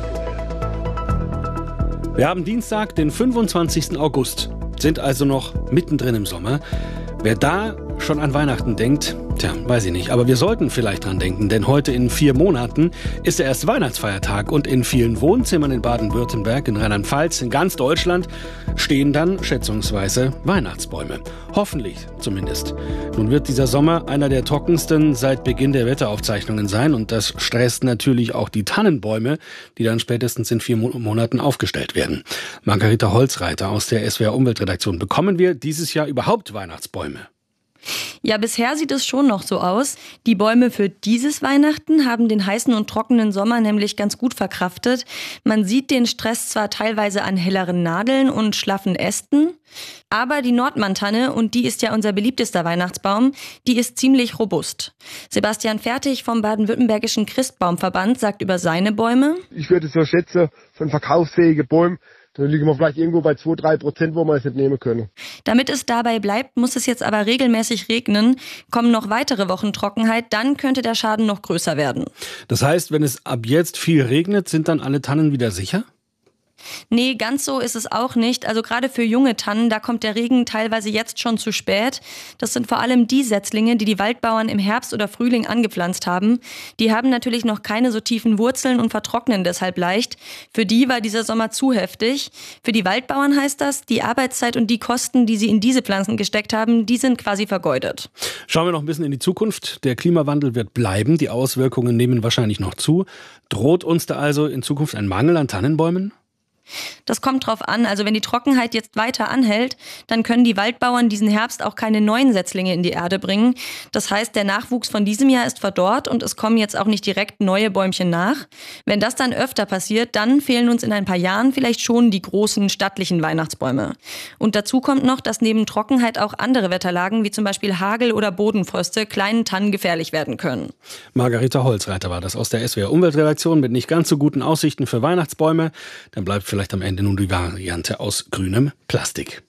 Wir haben Dienstag, den 25. August. Sind also noch mittendrin im Sommer. Wer da schon an Weihnachten denkt, weiß ich nicht, aber wir sollten vielleicht dran denken, denn heute in 4 Monaten ist der erste Weihnachtsfeiertag und in vielen Wohnzimmern in Baden-Württemberg, in Rheinland-Pfalz, in ganz Deutschland stehen dann schätzungsweise Weihnachtsbäume. Hoffentlich zumindest. Nun wird dieser Sommer einer der trockensten seit Beginn der Wetteraufzeichnungen sein und das stresst natürlich auch die Tannenbäume, die dann spätestens in 4 Monaten aufgestellt werden. Margarita Holzreiter aus der SWR Umweltredaktion. Bekommen wir dieses Jahr überhaupt Weihnachtsbäume? Ja, bisher sieht es schon noch so aus. Die Bäume für dieses Weihnachten haben den heißen und trockenen Sommer nämlich ganz gut verkraftet. Man sieht den Stress zwar teilweise an helleren Nadeln und schlaffen Ästen, aber die Nordmann-Tanne, und die ist ja unser beliebtester Weihnachtsbaum, die ist ziemlich robust. Sebastian Fertig vom Baden-Württembergischen Christbaumverband sagt über seine Bäume: Ich würde so schätzen, für einen verkaufsfähigen Baum, da liegen wir vielleicht irgendwo bei 2-3%, wo wir es nicht nehmen können. Damit es dabei bleibt, muss es jetzt aber regelmäßig regnen. Kommen noch weitere Wochen Trockenheit, dann könnte der Schaden noch größer werden. Das heißt, wenn es ab jetzt viel regnet, sind dann alle Tannen wieder sicher? Nee, ganz so ist es auch nicht. Also gerade für junge Tannen, da kommt der Regen teilweise jetzt schon zu spät. Das sind vor allem die Setzlinge, die die Waldbauern im Herbst oder Frühling angepflanzt haben. Die haben natürlich noch keine so tiefen Wurzeln und vertrocknen deshalb leicht. Für die war dieser Sommer zu heftig. Für die Waldbauern heißt das, die Arbeitszeit und die Kosten, die sie in diese Pflanzen gesteckt haben, die sind quasi vergeudet. Schauen wir noch ein bisschen in die Zukunft. Der Klimawandel wird bleiben. Die Auswirkungen nehmen wahrscheinlich noch zu. Droht uns da also in Zukunft ein Mangel an Tannenbäumen? Das kommt drauf an. Also wenn die Trockenheit jetzt weiter anhält, dann können die Waldbauern diesen Herbst auch keine neuen Setzlinge in die Erde bringen. Das heißt, der Nachwuchs von diesem Jahr ist verdorrt und es kommen jetzt auch nicht direkt neue Bäumchen nach. Wenn das dann öfter passiert, dann fehlen uns in ein paar Jahren vielleicht schon die großen stattlichen Weihnachtsbäume. Und dazu kommt noch, dass neben Trockenheit auch andere Wetterlagen, wie zum Beispiel Hagel oder Bodenfröste, kleinen Tannen gefährlich werden können. Margarita Holzreiter war das aus der SWR Umweltredaktion mit nicht ganz so guten aussichten für Weihnachtsbäume. Dann bleibt vielleicht am Ende nun die Variante aus grünem Plastik.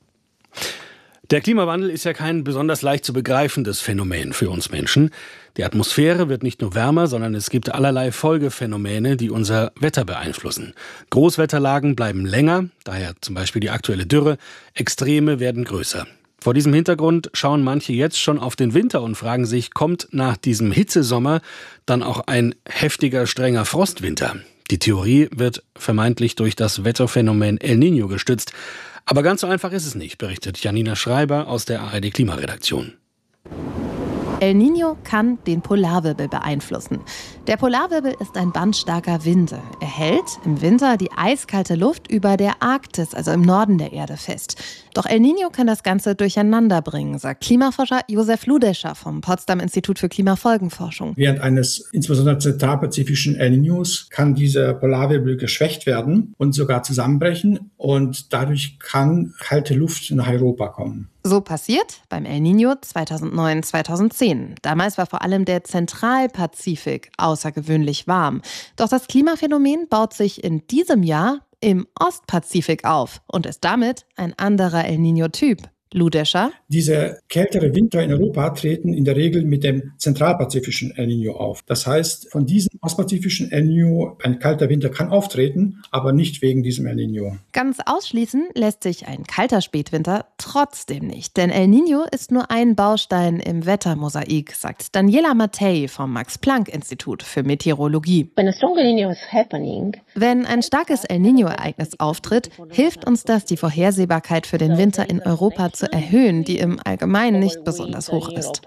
Der Klimawandel ist ja kein besonders leicht zu begreifendes Phänomen für uns Menschen. Die Atmosphäre wird nicht nur wärmer, sondern es gibt allerlei Folgephänomene, die unser Wetter beeinflussen. Großwetterlagen bleiben länger, daher zum Beispiel die aktuelle Dürre. Extreme werden größer. Vor diesem Hintergrund schauen manche jetzt schon auf den Winter und fragen sich, kommt nach diesem Hitzesommer dann auch ein heftiger, strenger Frostwinter? Die Theorie wird vermeintlich durch das Wetterphänomen El Niño gestützt. Aber ganz so einfach ist es nicht, berichtet Janina Schreiber aus der ARD Klimaredaktion. El Niño kann den Polarwirbel beeinflussen. Der Polarwirbel ist ein bandstarker Wind. Er hält im Winter die eiskalte Luft über der Arktis, also im Norden der Erde, fest. Doch El Niño kann das Ganze durcheinander bringen, sagt Klimaforscher Josef Ludescher vom Potsdam Institut für Klimafolgenforschung. Während eines insbesondere zentralpazifischen El Niños kann dieser Polarwirbel geschwächt werden und sogar zusammenbrechen und dadurch kann kalte Luft nach Europa kommen. So passiert beim El Niño 2009-2010. Damals war vor allem der Zentralpazifik außergewöhnlich warm. Doch das Klimaphänomen baut sich in diesem Jahr im Ostpazifik auf und ist damit ein anderer El Niño-Typ. Ludescher. Diese kältere Winter in Europa treten in der Regel mit dem zentralpazifischen El Niño auf. Das heißt, von diesem ostpazifischen El Niño ein kalter Winter kann auftreten, aber nicht wegen diesem El Niño. Ganz ausschließen lässt sich ein kalter Spätwinter trotzdem nicht. Denn El Niño ist nur ein Baustein im Wettermosaik, sagt Daniela Mattei vom Max-Planck-Institut für Meteorologie. Wenn ein starkes El Niño-Ereignis auftritt, hilft uns das, die Vorhersehbarkeit für den Winter in Europa zu erhöhen, die im Allgemeinen nicht besonders hoch ist.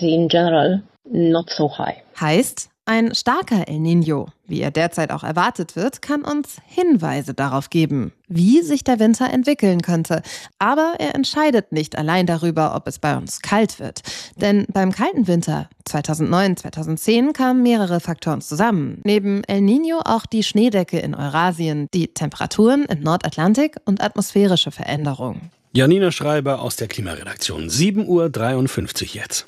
Heißt, ein starker El Niño, wie er derzeit auch erwartet wird, kann uns Hinweise darauf geben, wie sich der Winter entwickeln könnte. Aber er entscheidet nicht allein darüber, ob es bei uns kalt wird. Denn beim kalten Winter 2009, 2010 kamen mehrere Faktoren zusammen. Neben El Niño auch die Schneedecke in Eurasien, die Temperaturen im Nordatlantik und atmosphärische Veränderungen. Janina Schreiber aus der Klimaredaktion. 7:53 Uhr jetzt.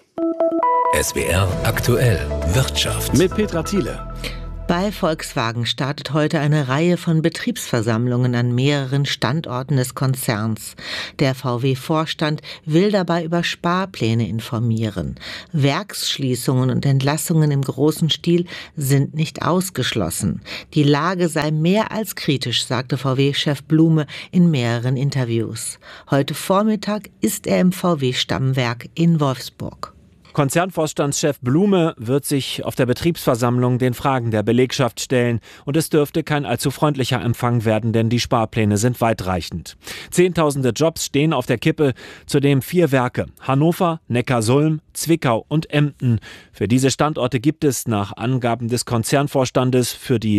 SWR aktuell Wirtschaft Mit Petra Thiele. Bei Volkswagen startet heute eine Reihe von Betriebsversammlungen an mehreren Standorten des Konzerns. Der VW-Vorstand will dabei über Sparpläne informieren. Werksschließungen und Entlassungen im großen Stil sind nicht ausgeschlossen. Die Lage sei mehr als kritisch, sagte VW-Chef Blume in mehreren Interviews. Heute Vormittag ist er im VW-Stammwerk in Wolfsburg. Konzernvorstandschef Blume wird sich auf der Betriebsversammlung den Fragen der Belegschaft stellen und es dürfte kein allzu freundlicher Empfang werden, denn die Sparpläne sind weitreichend. Zehntausende Jobs stehen auf der Kippe, zudem 4 Werke: Hannover, Neckarsulm, Zwickau und Emden. Für diese Standorte gibt es nach Angaben des Konzernvorstandes für die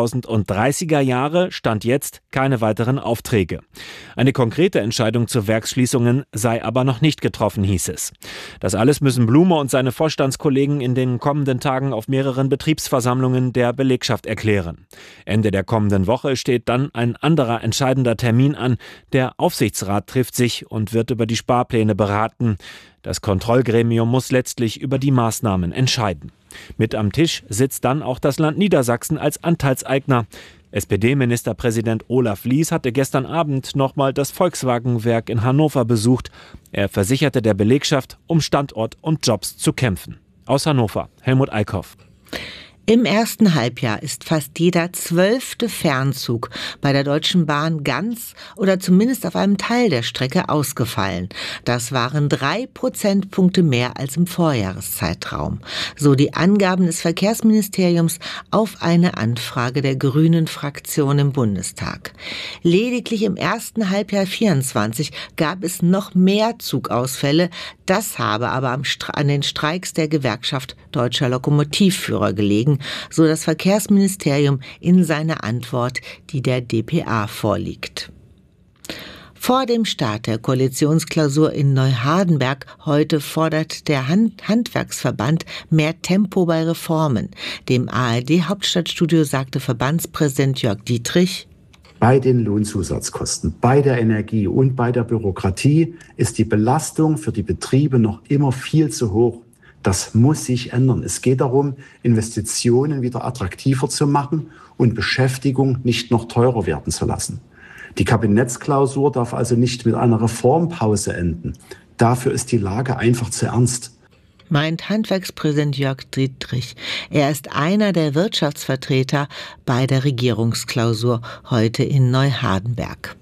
2030er Jahre Stand jetzt keine weiteren Aufträge. Eine konkrete Entscheidung zu Werksschließungen sei aber noch nicht getroffen, hieß es. Das alles müssen Blume und seine Vorstandskollegen in den kommenden Tagen auf mehreren Betriebsversammlungen der Belegschaft erklären. Ende der kommenden Woche steht dann ein anderer entscheidender Termin an. Der Aufsichtsrat trifft sich und wird über die Sparpläne beraten. Das Kontrollgremium muss letztlich über die Maßnahmen entscheiden. Mit am Tisch sitzt dann auch das Land Niedersachsen als Anteilseigner. SPD-Ministerpräsident Olaf Lies hatte gestern Abend nochmal das Volkswagen-Werk in Hannover besucht. Er versicherte der Belegschaft, um Standort und Jobs zu kämpfen. Aus Hannover, Helmut Eickhoff. Im ersten Halbjahr ist fast jeder 12. Fernzug bei der Deutschen Bahn ganz oder zumindest auf einem Teil der Strecke ausgefallen. Das waren 3 Prozentpunkte mehr als im Vorjahreszeitraum. So die Angaben des Verkehrsministeriums auf eine Anfrage der Grünen-Fraktion im Bundestag. Lediglich im ersten Halbjahr 24 gab es noch mehr Zugausfälle. Das habe aber an den Streiks der Gewerkschaft Deutscher Lokomotivführer gelegen, so das Verkehrsministerium in seiner Antwort, die der dpa vorliegt. Vor dem Start der Koalitionsklausur in Neuhardenberg heute fordert der Handwerksverband mehr Tempo bei Reformen. Dem ARD-Hauptstadtstudio sagte Verbandspräsident Jörg Dietrich: Bei den Lohnzusatzkosten, bei der Energie und bei der Bürokratie ist die Belastung für die Betriebe noch immer viel zu hoch. Das muss sich ändern. Es geht darum, Investitionen wieder attraktiver zu machen und Beschäftigung nicht noch teurer werden zu lassen. Die Kabinettsklausur darf also nicht mit einer Reformpause enden. Dafür ist die Lage einfach zu ernst. Meint Handwerkspräsident Jörg Dietrich. Er ist einer der Wirtschaftsvertreter bei der Regierungsklausur heute in Neuhardenberg.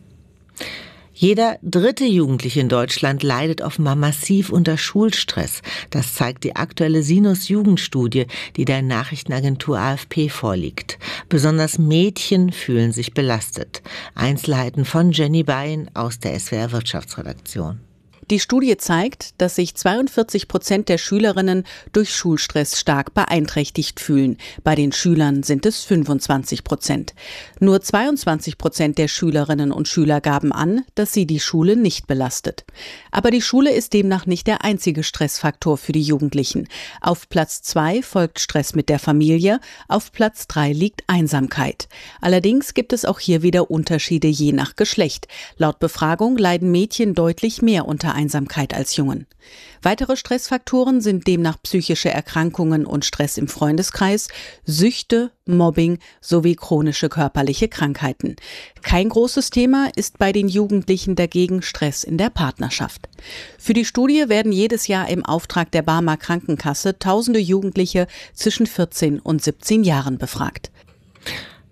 Jeder 3. Jugendliche in Deutschland leidet offenbar massiv unter Schulstress. Das zeigt die aktuelle Sinus-Jugendstudie, die der Nachrichtenagentur AFP vorliegt. Besonders Mädchen fühlen sich belastet. Einzelheiten von Jenny Bein aus der SWR Wirtschaftsredaktion. Die Studie zeigt, dass sich 42% der Schülerinnen durch Schulstress stark beeinträchtigt fühlen. Bei den Schülern sind es 25%. Nur 22% der Schülerinnen und Schüler gaben an, dass sie die Schule nicht belastet. Aber die Schule ist demnach nicht der einzige Stressfaktor für die Jugendlichen. Auf Platz 2 folgt Stress mit der Familie, auf Platz 3 liegt Einsamkeit. Allerdings gibt es auch hier wieder Unterschiede je nach Geschlecht. Laut Befragung leiden Mädchen deutlich mehr unter Einsamkeit als Jungen. Weitere Stressfaktoren sind demnach psychische Erkrankungen und Stress im Freundeskreis, Süchte, Mobbing sowie chronische körperliche Krankheiten. Kein großes Thema ist bei den Jugendlichen dagegen Stress in der Partnerschaft. Für die Studie werden jedes Jahr im Auftrag der Barmer Krankenkasse tausende Jugendliche zwischen 14 und 17 Jahren befragt.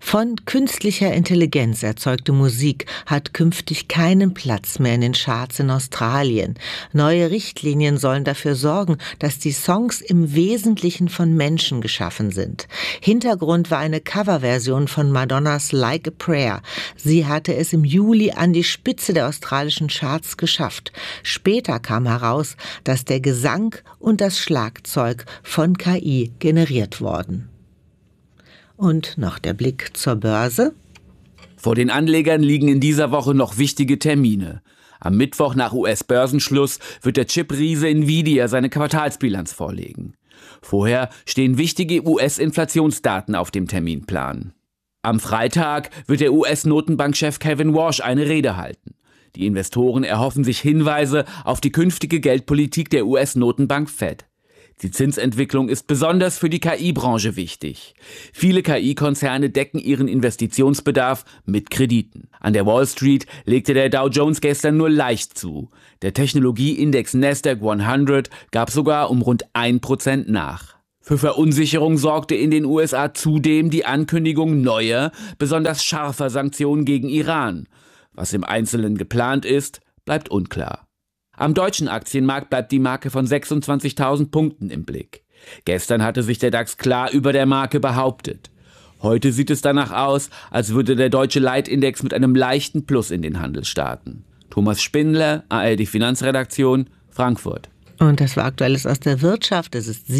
Von künstlicher Intelligenz erzeugte Musik hat künftig keinen Platz mehr in den Charts in Australien. Neue Richtlinien sollen dafür sorgen, dass die Songs im Wesentlichen von Menschen geschaffen sind. Hintergrund war eine Coverversion von Madonnas Like a Prayer. Sie hatte es im Juli an die Spitze der australischen Charts geschafft. Später kam heraus, dass der Gesang und das Schlagzeug von KI generiert wurden. Und noch der Blick zur Börse. Vor den Anlegern liegen in dieser Woche noch wichtige Termine. Am Mittwoch nach US-Börsenschluss wird der Chip-Riese Nvidia seine Quartalsbilanz vorlegen. Vorher stehen wichtige US-Inflationsdaten auf dem Terminplan. Am Freitag wird der US-Notenbankchef Kevin Warsh eine Rede halten. Die Investoren erhoffen sich Hinweise auf die künftige Geldpolitik der US-Notenbank Fed. Die Zinsentwicklung ist besonders für die KI-Branche wichtig. Viele KI-Konzerne decken ihren Investitionsbedarf mit Krediten. An der Wall Street legte der Dow Jones gestern nur leicht zu. Der Technologieindex Nasdaq 100 gab sogar um rund 1% nach. Für Verunsicherung sorgte in den USA zudem die Ankündigung neuer, besonders scharfer Sanktionen gegen Iran. Was im Einzelnen geplant ist, bleibt unklar. Am deutschen Aktienmarkt bleibt die Marke von 26.000 Punkten im Blick. Gestern hatte sich der DAX klar über der Marke behauptet. Heute sieht es danach aus, als würde der deutsche Leitindex mit einem leichten Plus in den Handel starten. Thomas Spindler, ARD Finanzredaktion, Frankfurt. Und das war Aktuelles aus der Wirtschaft. Es ist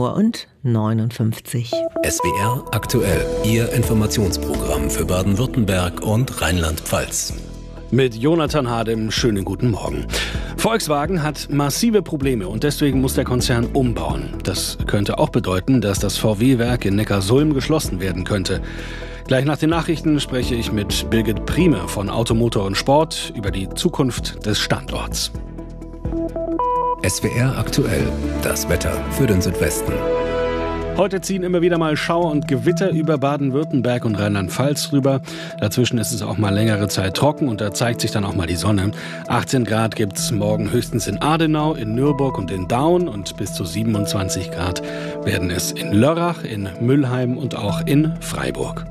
7:59 Uhr. SWR aktuell, Ihr Informationsprogramm für Baden-Württemberg und Rheinland-Pfalz. Mit Jonathan Hadem, schönen guten Morgen. Volkswagen hat massive Probleme und deswegen muss der Konzern umbauen. Das könnte auch bedeuten, dass das VW-Werk in Neckarsulm geschlossen werden könnte. Gleich nach den Nachrichten spreche ich mit Birgit Prieme von Automotor und Sport über die Zukunft des Standorts. SWR aktuell, das Wetter für den Südwesten. Heute ziehen immer wieder mal Schauer und Gewitter über Baden-Württemberg und Rheinland-Pfalz rüber. Dazwischen ist es auch mal längere Zeit trocken und da zeigt sich dann auch mal die Sonne. 18 Grad gibt es morgen höchstens in Adenau, in Nürburg und in Daun und bis zu 27 Grad werden es in Lörrach, in Müllheim und auch in Freiburg.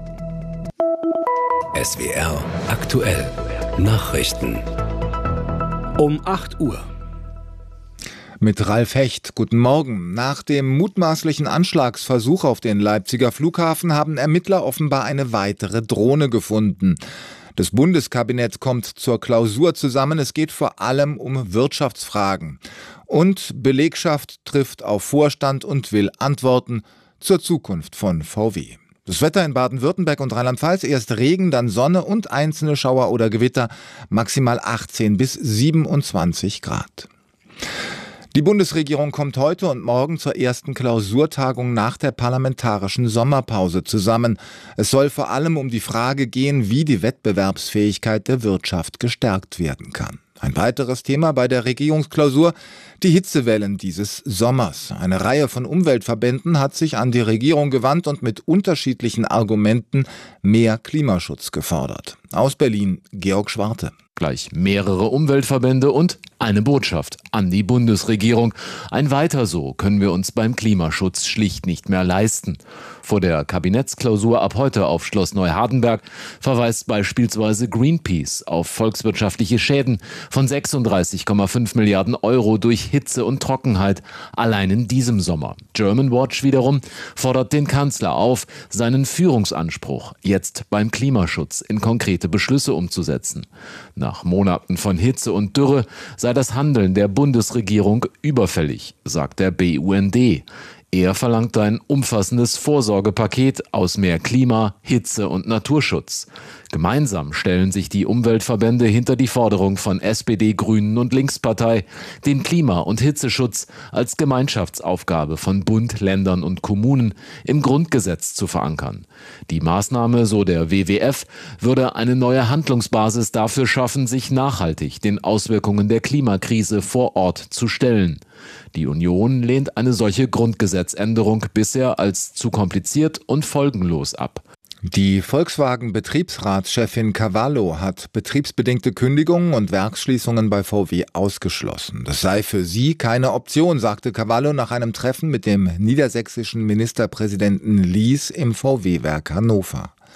SWR aktuell, Nachrichten. Um 8 Uhr. Mit Ralf Hecht. Guten Morgen. Nach dem mutmaßlichen Anschlagsversuch auf den Leipziger Flughafen haben Ermittler offenbar eine weitere Drohne gefunden. Das Bundeskabinett kommt zur Klausur zusammen. Es geht vor allem um Wirtschaftsfragen. Und Belegschaft trifft auf Vorstand und will Antworten zur Zukunft von VW. Das Wetter in Baden-Württemberg und Rheinland-Pfalz, erst Regen, dann Sonne und einzelne Schauer oder Gewitter, maximal 18 bis 27 Grad. Die Bundesregierung kommt heute und morgen zur ersten Klausurtagung nach der parlamentarischen Sommerpause zusammen. Es soll vor allem um die Frage gehen, wie die Wettbewerbsfähigkeit der Wirtschaft gestärkt werden kann. Ein weiteres Thema bei der Regierungsklausur: die Hitzewellen dieses Sommers. Eine Reihe von Umweltverbänden hat sich an die Regierung gewandt und mit unterschiedlichen Argumenten mehr Klimaschutz gefordert. Aus Berlin, Georg Schwarte. Gleich mehrere Umweltverbände und eine Botschaft an die Bundesregierung. Ein Weiter so können wir uns beim Klimaschutz schlicht nicht mehr leisten. Vor der Kabinettsklausur ab heute auf Schloss Neuhardenberg verweist beispielsweise Greenpeace auf volkswirtschaftliche Schäden von 36,5 Milliarden Euro durch Hitze und Trockenheit allein in diesem Sommer. Germanwatch wiederum fordert den Kanzler auf, seinen Führungsanspruch jetzt beim Klimaschutz in konkrete Beschlüsse umzusetzen. Nach Monaten von Hitze und Dürre sei das Handeln der Bundesregierung überfällig, sagt der BUND. Er verlangt ein umfassendes Vorsorgepaket aus mehr Klima, Hitze und Naturschutz. Gemeinsam stellen sich die Umweltverbände hinter die Forderung von SPD, Grünen und Linkspartei, den Klima- und Hitzeschutz als Gemeinschaftsaufgabe von Bund, Ländern und Kommunen im Grundgesetz zu verankern. Die Maßnahme, so der WWF, würde eine neue Handlungsbasis dafür schaffen, sich nachhaltig den Auswirkungen der Klimakrise vor Ort zu stellen. Die Union lehnt eine solche Grundgesetzänderung bisher als zu kompliziert und folgenlos ab. Die Volkswagen-Betriebsratschefin Cavallo hat betriebsbedingte Kündigungen und Werksschließungen bei VW ausgeschlossen. Das sei für sie keine Option, sagte Cavallo nach einem Treffen mit dem niedersächsischen Ministerpräsidenten Lies im VW-Werk Hannover.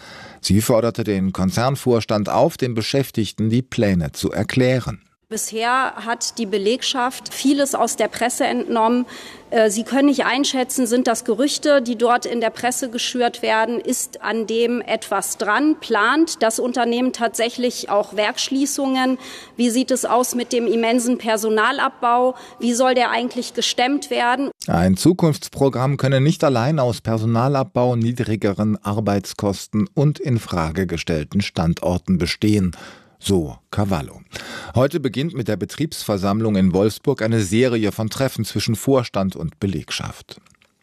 Sie forderte den Konzernvorstand auf, den Beschäftigten die Pläne zu erklären. Bisher hat die Belegschaft vieles aus der Presse entnommen. Sie können nicht einschätzen, sind das Gerüchte, die dort in der Presse geschürt werden, ist an dem etwas dran, plant das Unternehmen tatsächlich auch Werksschließungen? Wie sieht es aus mit dem immensen Personalabbau? Wie soll der eigentlich gestemmt werden? Ein Zukunftsprogramm könne nicht allein aus Personalabbau, niedrigeren Arbeitskosten und in Frage gestellten Standorten bestehen. So Cavallo. Heute beginnt mit der Betriebsversammlung in Wolfsburg eine Serie von Treffen zwischen Vorstand und Belegschaft.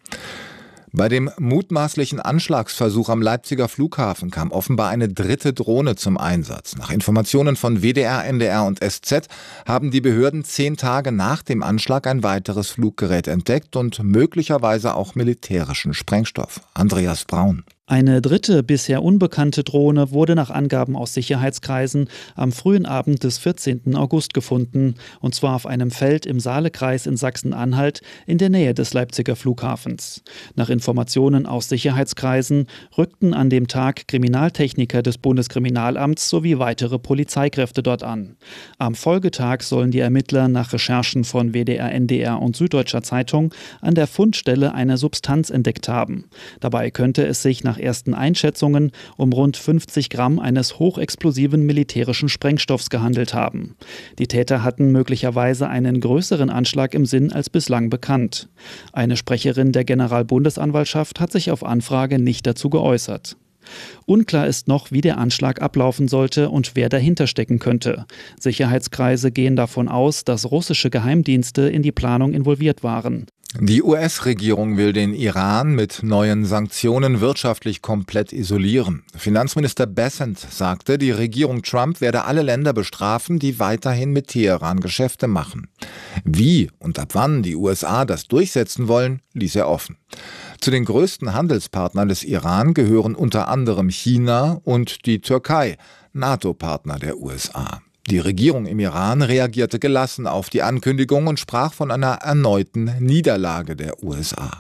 Bei dem mutmaßlichen Anschlagsversuch am Leipziger Flughafen kam offenbar eine dritte Drohne zum Einsatz. Nach Informationen von WDR, NDR und SZ haben die Behörden 10 Tage nach dem Anschlag ein weiteres Fluggerät entdeckt und möglicherweise auch militärischen Sprengstoff. Andreas Braun. Eine dritte, bisher unbekannte Drohne wurde nach Angaben aus Sicherheitskreisen am frühen Abend des 14. August gefunden, und zwar auf einem Feld im Saalekreis in Sachsen-Anhalt in der Nähe des Leipziger Flughafens. Nach Informationen aus Sicherheitskreisen rückten an dem Tag Kriminaltechniker des Bundeskriminalamts sowie weitere Polizeikräfte dort an. Am Folgetag sollen die Ermittler nach Recherchen von WDR, NDR und Süddeutscher Zeitung an der Fundstelle eine Substanz entdeckt haben. Dabei könnte es sich nach ersten Einschätzungen um rund 50 Gramm eines hochexplosiven militärischen Sprengstoffs gehandelt haben. Die Täter hatten möglicherweise einen größeren Anschlag im Sinn als bislang bekannt. Eine Sprecherin der Generalbundesanwaltschaft hat sich auf Anfrage nicht dazu geäußert. Unklar ist noch, wie der Anschlag ablaufen sollte und wer dahinter stecken könnte. Sicherheitskreise gehen davon aus, dass russische Geheimdienste in die Planung involviert waren. Die US-Regierung will den Iran mit neuen Sanktionen wirtschaftlich komplett isolieren. Finanzminister Bessent sagte, die Regierung Trump werde alle Länder bestrafen, die weiterhin mit Teheran Geschäfte machen. Wie und ab wann die USA das durchsetzen wollen, ließ er offen. Zu den größten Handelspartnern des Iran gehören unter anderem China und die Türkei, NATO-Partner der USA. Die Regierung im Iran reagierte gelassen auf die Ankündigung und sprach von einer erneuten Niederlage der USA.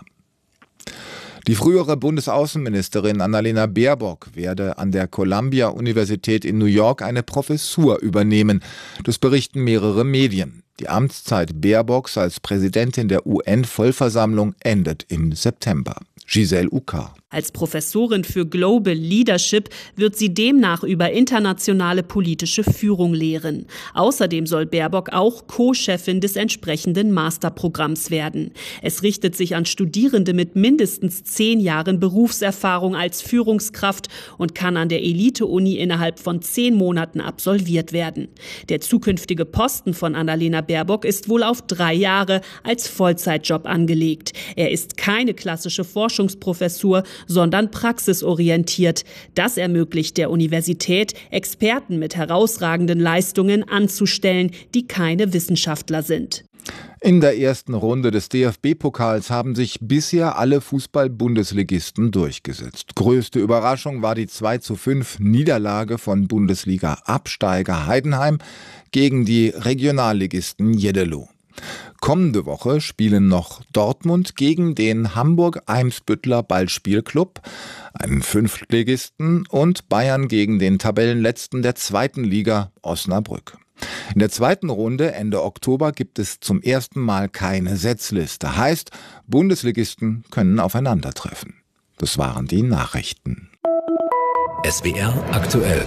Die frühere Bundesaußenministerin Annalena Baerbock werde an der Columbia-Universität in New York eine Professur übernehmen. Das berichten mehrere Medien. Die Amtszeit Baerbocks als Präsidentin der UN-Vollversammlung endet im September. Giselle Uckar. Als Professorin für Global Leadership wird sie demnach über internationale politische Führung lehren. Außerdem soll Baerbock auch Co-Chefin des entsprechenden Masterprogramms werden. Es richtet sich an Studierende mit mindestens 10 Jahren Berufserfahrung als Führungskraft und kann an der Elite-Uni innerhalb von 10 Monaten absolviert werden. Der zukünftige Posten von Annalena Baerbock ist wohl auf 3 Jahre als Vollzeitjob angelegt. Er ist keine klassische Forschungsprofessur, sondern praxisorientiert. Das ermöglicht der Universität, Experten mit herausragenden Leistungen anzustellen, die keine Wissenschaftler sind. In der ersten Runde des DFB-Pokals haben sich bisher alle Fußball-Bundesligisten durchgesetzt. Größte Überraschung war die 2:5 Niederlage von Bundesliga-Absteiger Heidenheim gegen die Regionalligisten Jeddelo. Kommende Woche spielen noch Dortmund gegen den Hamburg-Eimsbüttler Ballspielclub, einen Fünftligisten, und Bayern gegen den Tabellenletzten der 2. Liga, Osnabrück. In der zweiten Runde Ende Oktober gibt es zum ersten Mal keine Setzliste. Heißt, Bundesligisten können aufeinandertreffen. Das waren die Nachrichten. SWR aktuell.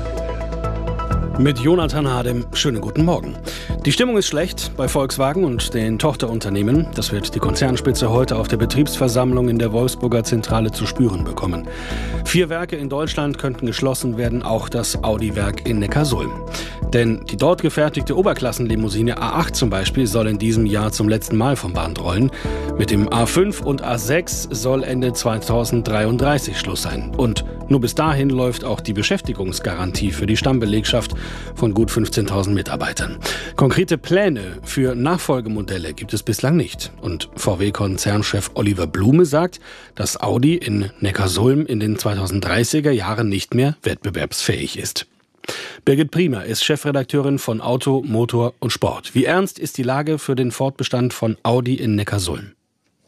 Mit Jonathan Hadem, schönen guten Morgen. Die Stimmung ist schlecht bei Volkswagen und den Tochterunternehmen. Das wird die Konzernspitze heute auf der Betriebsversammlung in der Wolfsburger Zentrale zu spüren bekommen. 4 Werke in Deutschland könnten geschlossen werden, auch das Audi-Werk in Neckarsulm. Denn die dort gefertigte Oberklassenlimousine A8 zum Beispiel soll in diesem Jahr zum letzten Mal vom Band rollen. Mit dem A5 und A6 soll Ende 2033 Schluss sein. Und nur bis dahin läuft auch die Beschäftigungsgarantie für die Stammbelegschaft von gut 15.000 Mitarbeitern. Konkrete Pläne für Nachfolgemodelle gibt es bislang nicht. Und VW-Konzernchef Oliver Blume sagt, dass Audi in Neckarsulm in den 2030er Jahren nicht mehr wettbewerbsfähig ist. Birgit Priemer ist Chefredakteurin von Auto, Motor und Sport. Wie ernst ist die Lage für den Fortbestand von Audi in Neckarsulm?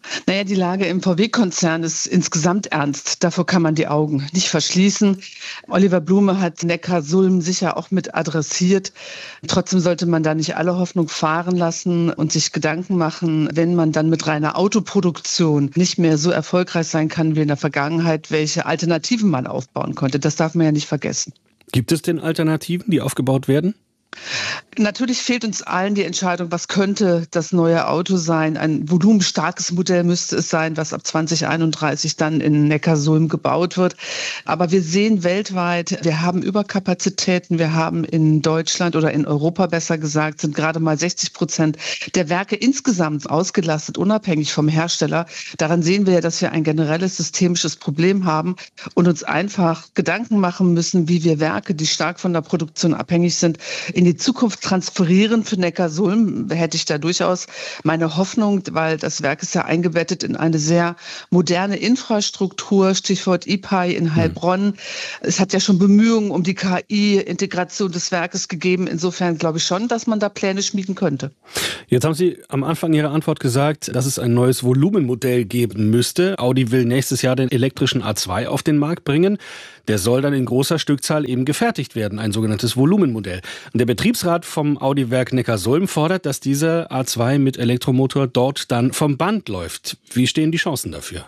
Naja, die Lage im VW-Konzern ist insgesamt ernst. Davor kann man die Augen nicht verschließen. Oliver Blume hat Neckarsulm sicher auch mit adressiert. Trotzdem sollte man da nicht alle Hoffnung fahren lassen und sich Gedanken machen, wenn man dann mit reiner Autoproduktion nicht mehr so erfolgreich sein kann wie in der Vergangenheit, welche Alternativen man aufbauen konnte. Das darf man ja nicht vergessen. Gibt es denn Alternativen, die aufgebaut werden? Natürlich fehlt uns allen die Entscheidung, was könnte das neue Auto sein. Ein volumenstarkes Modell müsste es sein, was ab 2031 dann in Neckarsulm gebaut wird. Aber wir sehen weltweit, wir haben Überkapazitäten. Wir haben in Deutschland oder in Europa besser gesagt, sind gerade mal 60% der Werke insgesamt ausgelastet, unabhängig vom Hersteller. Daran sehen wir ja, dass wir ein generelles systemisches Problem haben und uns einfach Gedanken machen müssen, wie wir Werke, die stark von der Produktion abhängig sind, in die Zukunft transferieren. Für Neckarsulm hätte ich da durchaus meine Hoffnung, weil das Werk ist ja eingebettet in eine sehr moderne Infrastruktur, Stichwort IPAI in Heilbronn. Es hat ja schon Bemühungen um die KI-Integration des Werkes gegeben. Insofern glaube ich schon, dass man da Pläne schmieden könnte. Jetzt haben Sie am Anfang Ihrer Antwort gesagt, dass es ein neues Volumenmodell geben müsste. Audi will nächstes Jahr den elektrischen A2 auf den Markt bringen. Der soll dann in großer Stückzahl eben gefertigt werden, ein sogenanntes Volumenmodell. Und der Betriebsrat vom Audi-Werk Neckarsulm fordert, dass dieser A2 mit Elektromotor dort dann vom Band läuft. Wie stehen die Chancen dafür?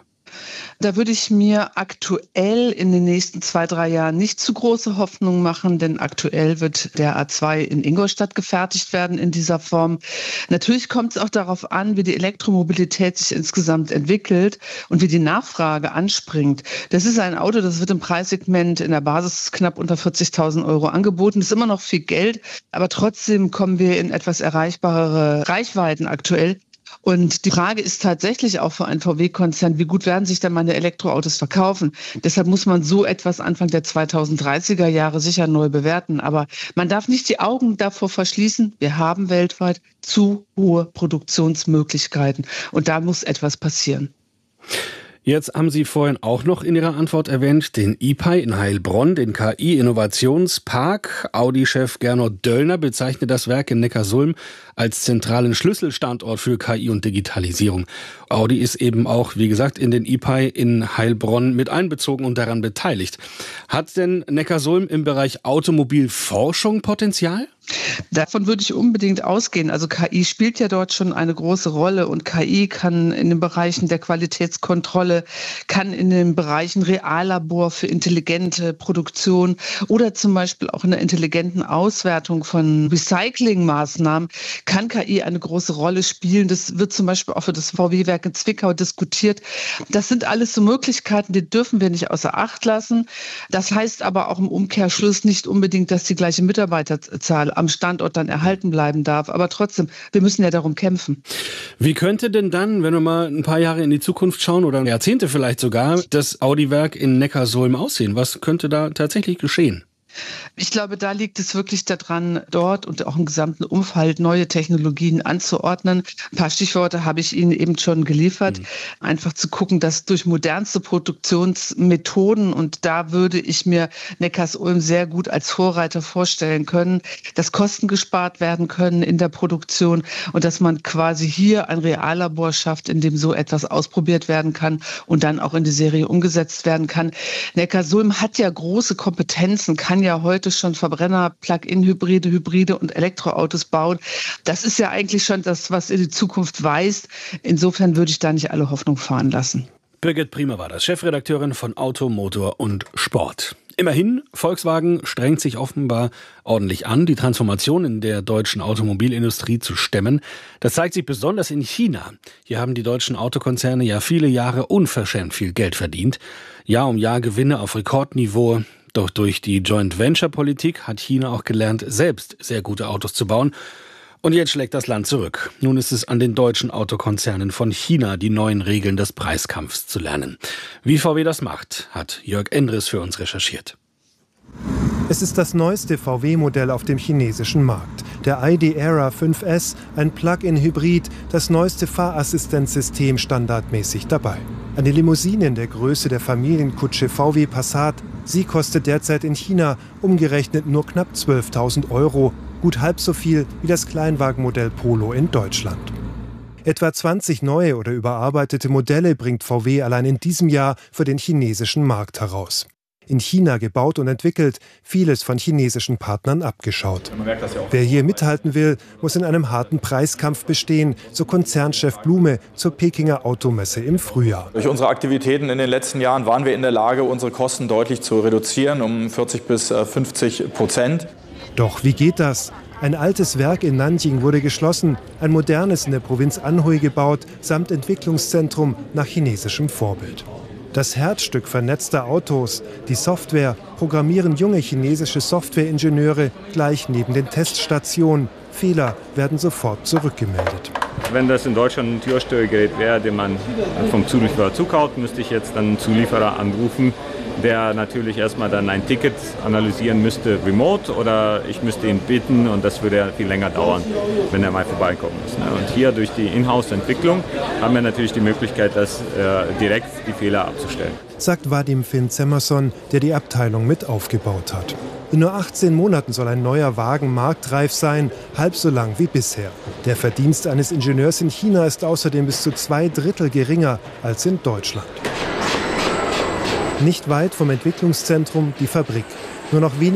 Da würde ich mir aktuell in den nächsten 2-3 Jahren nicht zu große Hoffnung machen, denn aktuell wird der A2 in Ingolstadt gefertigt werden in dieser Form. Natürlich kommt es auch darauf an, wie die Elektromobilität sich insgesamt entwickelt und wie die Nachfrage anspringt. Das ist ein Auto, das wird im Preissegment in der Basis knapp unter 40.000 € angeboten. Das ist immer noch viel Geld, aber trotzdem kommen wir in etwas erreichbarere Reichweiten aktuell. Und die Frage ist tatsächlich auch für einen VW-Konzern, wie gut werden sich denn meine Elektroautos verkaufen? Deshalb muss man so etwas Anfang der 2030er Jahre sicher neu bewerten. Aber man darf nicht die Augen davor verschließen. Wir haben weltweit zu hohe Produktionsmöglichkeiten. Und da muss etwas passieren. Jetzt haben Sie vorhin auch noch in Ihrer Antwort erwähnt, den IPAI in Heilbronn, den KI-Innovationspark. Audi-Chef Gernot Döllner bezeichnet das Werk in Neckarsulm als zentralen Schlüsselstandort für KI und Digitalisierung. Audi ist eben auch, wie gesagt, in den IPAI in Heilbronn mit einbezogen und daran beteiligt. Hat denn Neckarsulm im Bereich Automobilforschung Potenzial? Davon würde ich unbedingt ausgehen. Also KI spielt ja dort schon eine große Rolle und KI kann in den Bereichen der Qualitätskontrolle, kann in den Bereichen Reallabor für intelligente Produktion oder zum Beispiel auch in der intelligenten Auswertung von Recyclingmaßnahmen kann KI eine große Rolle spielen. Das wird zum Beispiel auch für das VW-Werk in Zwickau diskutiert. Das sind alles so Möglichkeiten, die dürfen wir nicht außer Acht lassen. Das heißt aber auch im Umkehrschluss nicht unbedingt, dass die gleiche Mitarbeiterzahl am Standort dann erhalten bleiben darf. Aber trotzdem, wir müssen ja darum kämpfen. Wie könnte denn dann, wenn wir mal ein paar Jahre in die Zukunft schauen oder Jahrzehnte vielleicht sogar, das Audi-Werk in Neckarsulm aussehen? Was könnte da tatsächlich geschehen? Ich glaube, da liegt es wirklich daran, dort und auch im gesamten Umfeld neue Technologien anzuordnen. Ein paar Stichworte habe ich Ihnen eben schon geliefert. Einfach zu gucken, dass durch modernste Produktionsmethoden, und da würde ich mir Neckarsulm sehr gut als Vorreiter vorstellen können, dass Kosten gespart werden können in der Produktion und dass man quasi hier ein Reallabor schafft, in dem so etwas ausprobiert werden kann und dann auch in die Serie umgesetzt werden kann. Neckarsulm hat ja große Kompetenzen, kann ja heute schon Verbrenner, Plug-in-Hybride, Hybride und Elektroautos bauen. Das ist ja eigentlich schon das, was in die Zukunft weist. Insofern würde ich da nicht alle Hoffnung fahren lassen. Birgit Priemer war das, Chefredakteurin von Auto, Motor und Sport. Immerhin, Volkswagen strengt sich offenbar ordentlich an, die Transformation in der deutschen Automobilindustrie zu stemmen. Das zeigt sich besonders in China. Hier haben die deutschen Autokonzerne ja viele Jahre unverschämt viel Geld verdient. Jahr um Jahr Gewinne auf Rekordniveau. Doch durch die Joint-Venture-Politik hat China auch gelernt, selbst sehr gute Autos zu bauen. Und jetzt schlägt das Land zurück. Nun ist es an den deutschen Autokonzernen von China, die neuen Regeln des Preiskampfs zu lernen. Wie VW das macht, hat Jörg Endres für uns recherchiert. Es ist das neueste VW-Modell auf dem chinesischen Markt. Der ID.ERA 5S, ein Plug-in-Hybrid, das neueste Fahrassistenzsystem standardmäßig dabei. Eine Limousine in der Größe der Familienkutsche VW Passat. Sie kostet derzeit in China umgerechnet nur knapp 12.000 €, gut halb so viel wie das Kleinwagenmodell Polo in Deutschland. Etwa 20 neue oder überarbeitete Modelle bringt VW allein in diesem Jahr für den chinesischen Markt heraus. In China gebaut und entwickelt, vieles von chinesischen Partnern abgeschaut. Wer hier mithalten will, muss in einem harten Preiskampf bestehen, so Konzernchef Blume zur Pekinger Automesse im Frühjahr. Durch unsere Aktivitäten in den letzten Jahren waren wir in der Lage, unsere Kosten deutlich zu reduzieren, um 40-50%. Doch wie geht das? Ein altes Werk in Nanjing wurde geschlossen, ein modernes in der Provinz Anhui gebaut, samt Entwicklungszentrum nach chinesischem Vorbild. Das Herzstück vernetzter Autos, die Software, programmieren junge chinesische Softwareingenieure gleich neben den Teststationen. Fehler werden sofort zurückgemeldet. Wenn das in Deutschland ein Türsteuergerät wäre, den man vom Zulieferer zukauft, müsste ich jetzt dann einen Zulieferer anrufen, der natürlich erstmal dann ein Ticket analysieren müsste remote, oder ich müsste ihn bitten, und das würde ja viel länger dauern, wenn er mal vorbeikommen muss. Und hier durch die Inhouse-Entwicklung haben wir natürlich die Möglichkeit, direkt die Fehler abzustellen. Sagt Vadim Finn-Zemerson, der die Abteilung mit aufgebaut hat. In nur 18 Monaten soll ein neuer Wagen marktreif sein, halb so lang wie bisher. Der Verdienst eines Ingenieurs in China ist außerdem bis zu 2/3 geringer als in Deutschland. Nicht weit vom Entwicklungszentrum die Fabrik. Nur noch wenige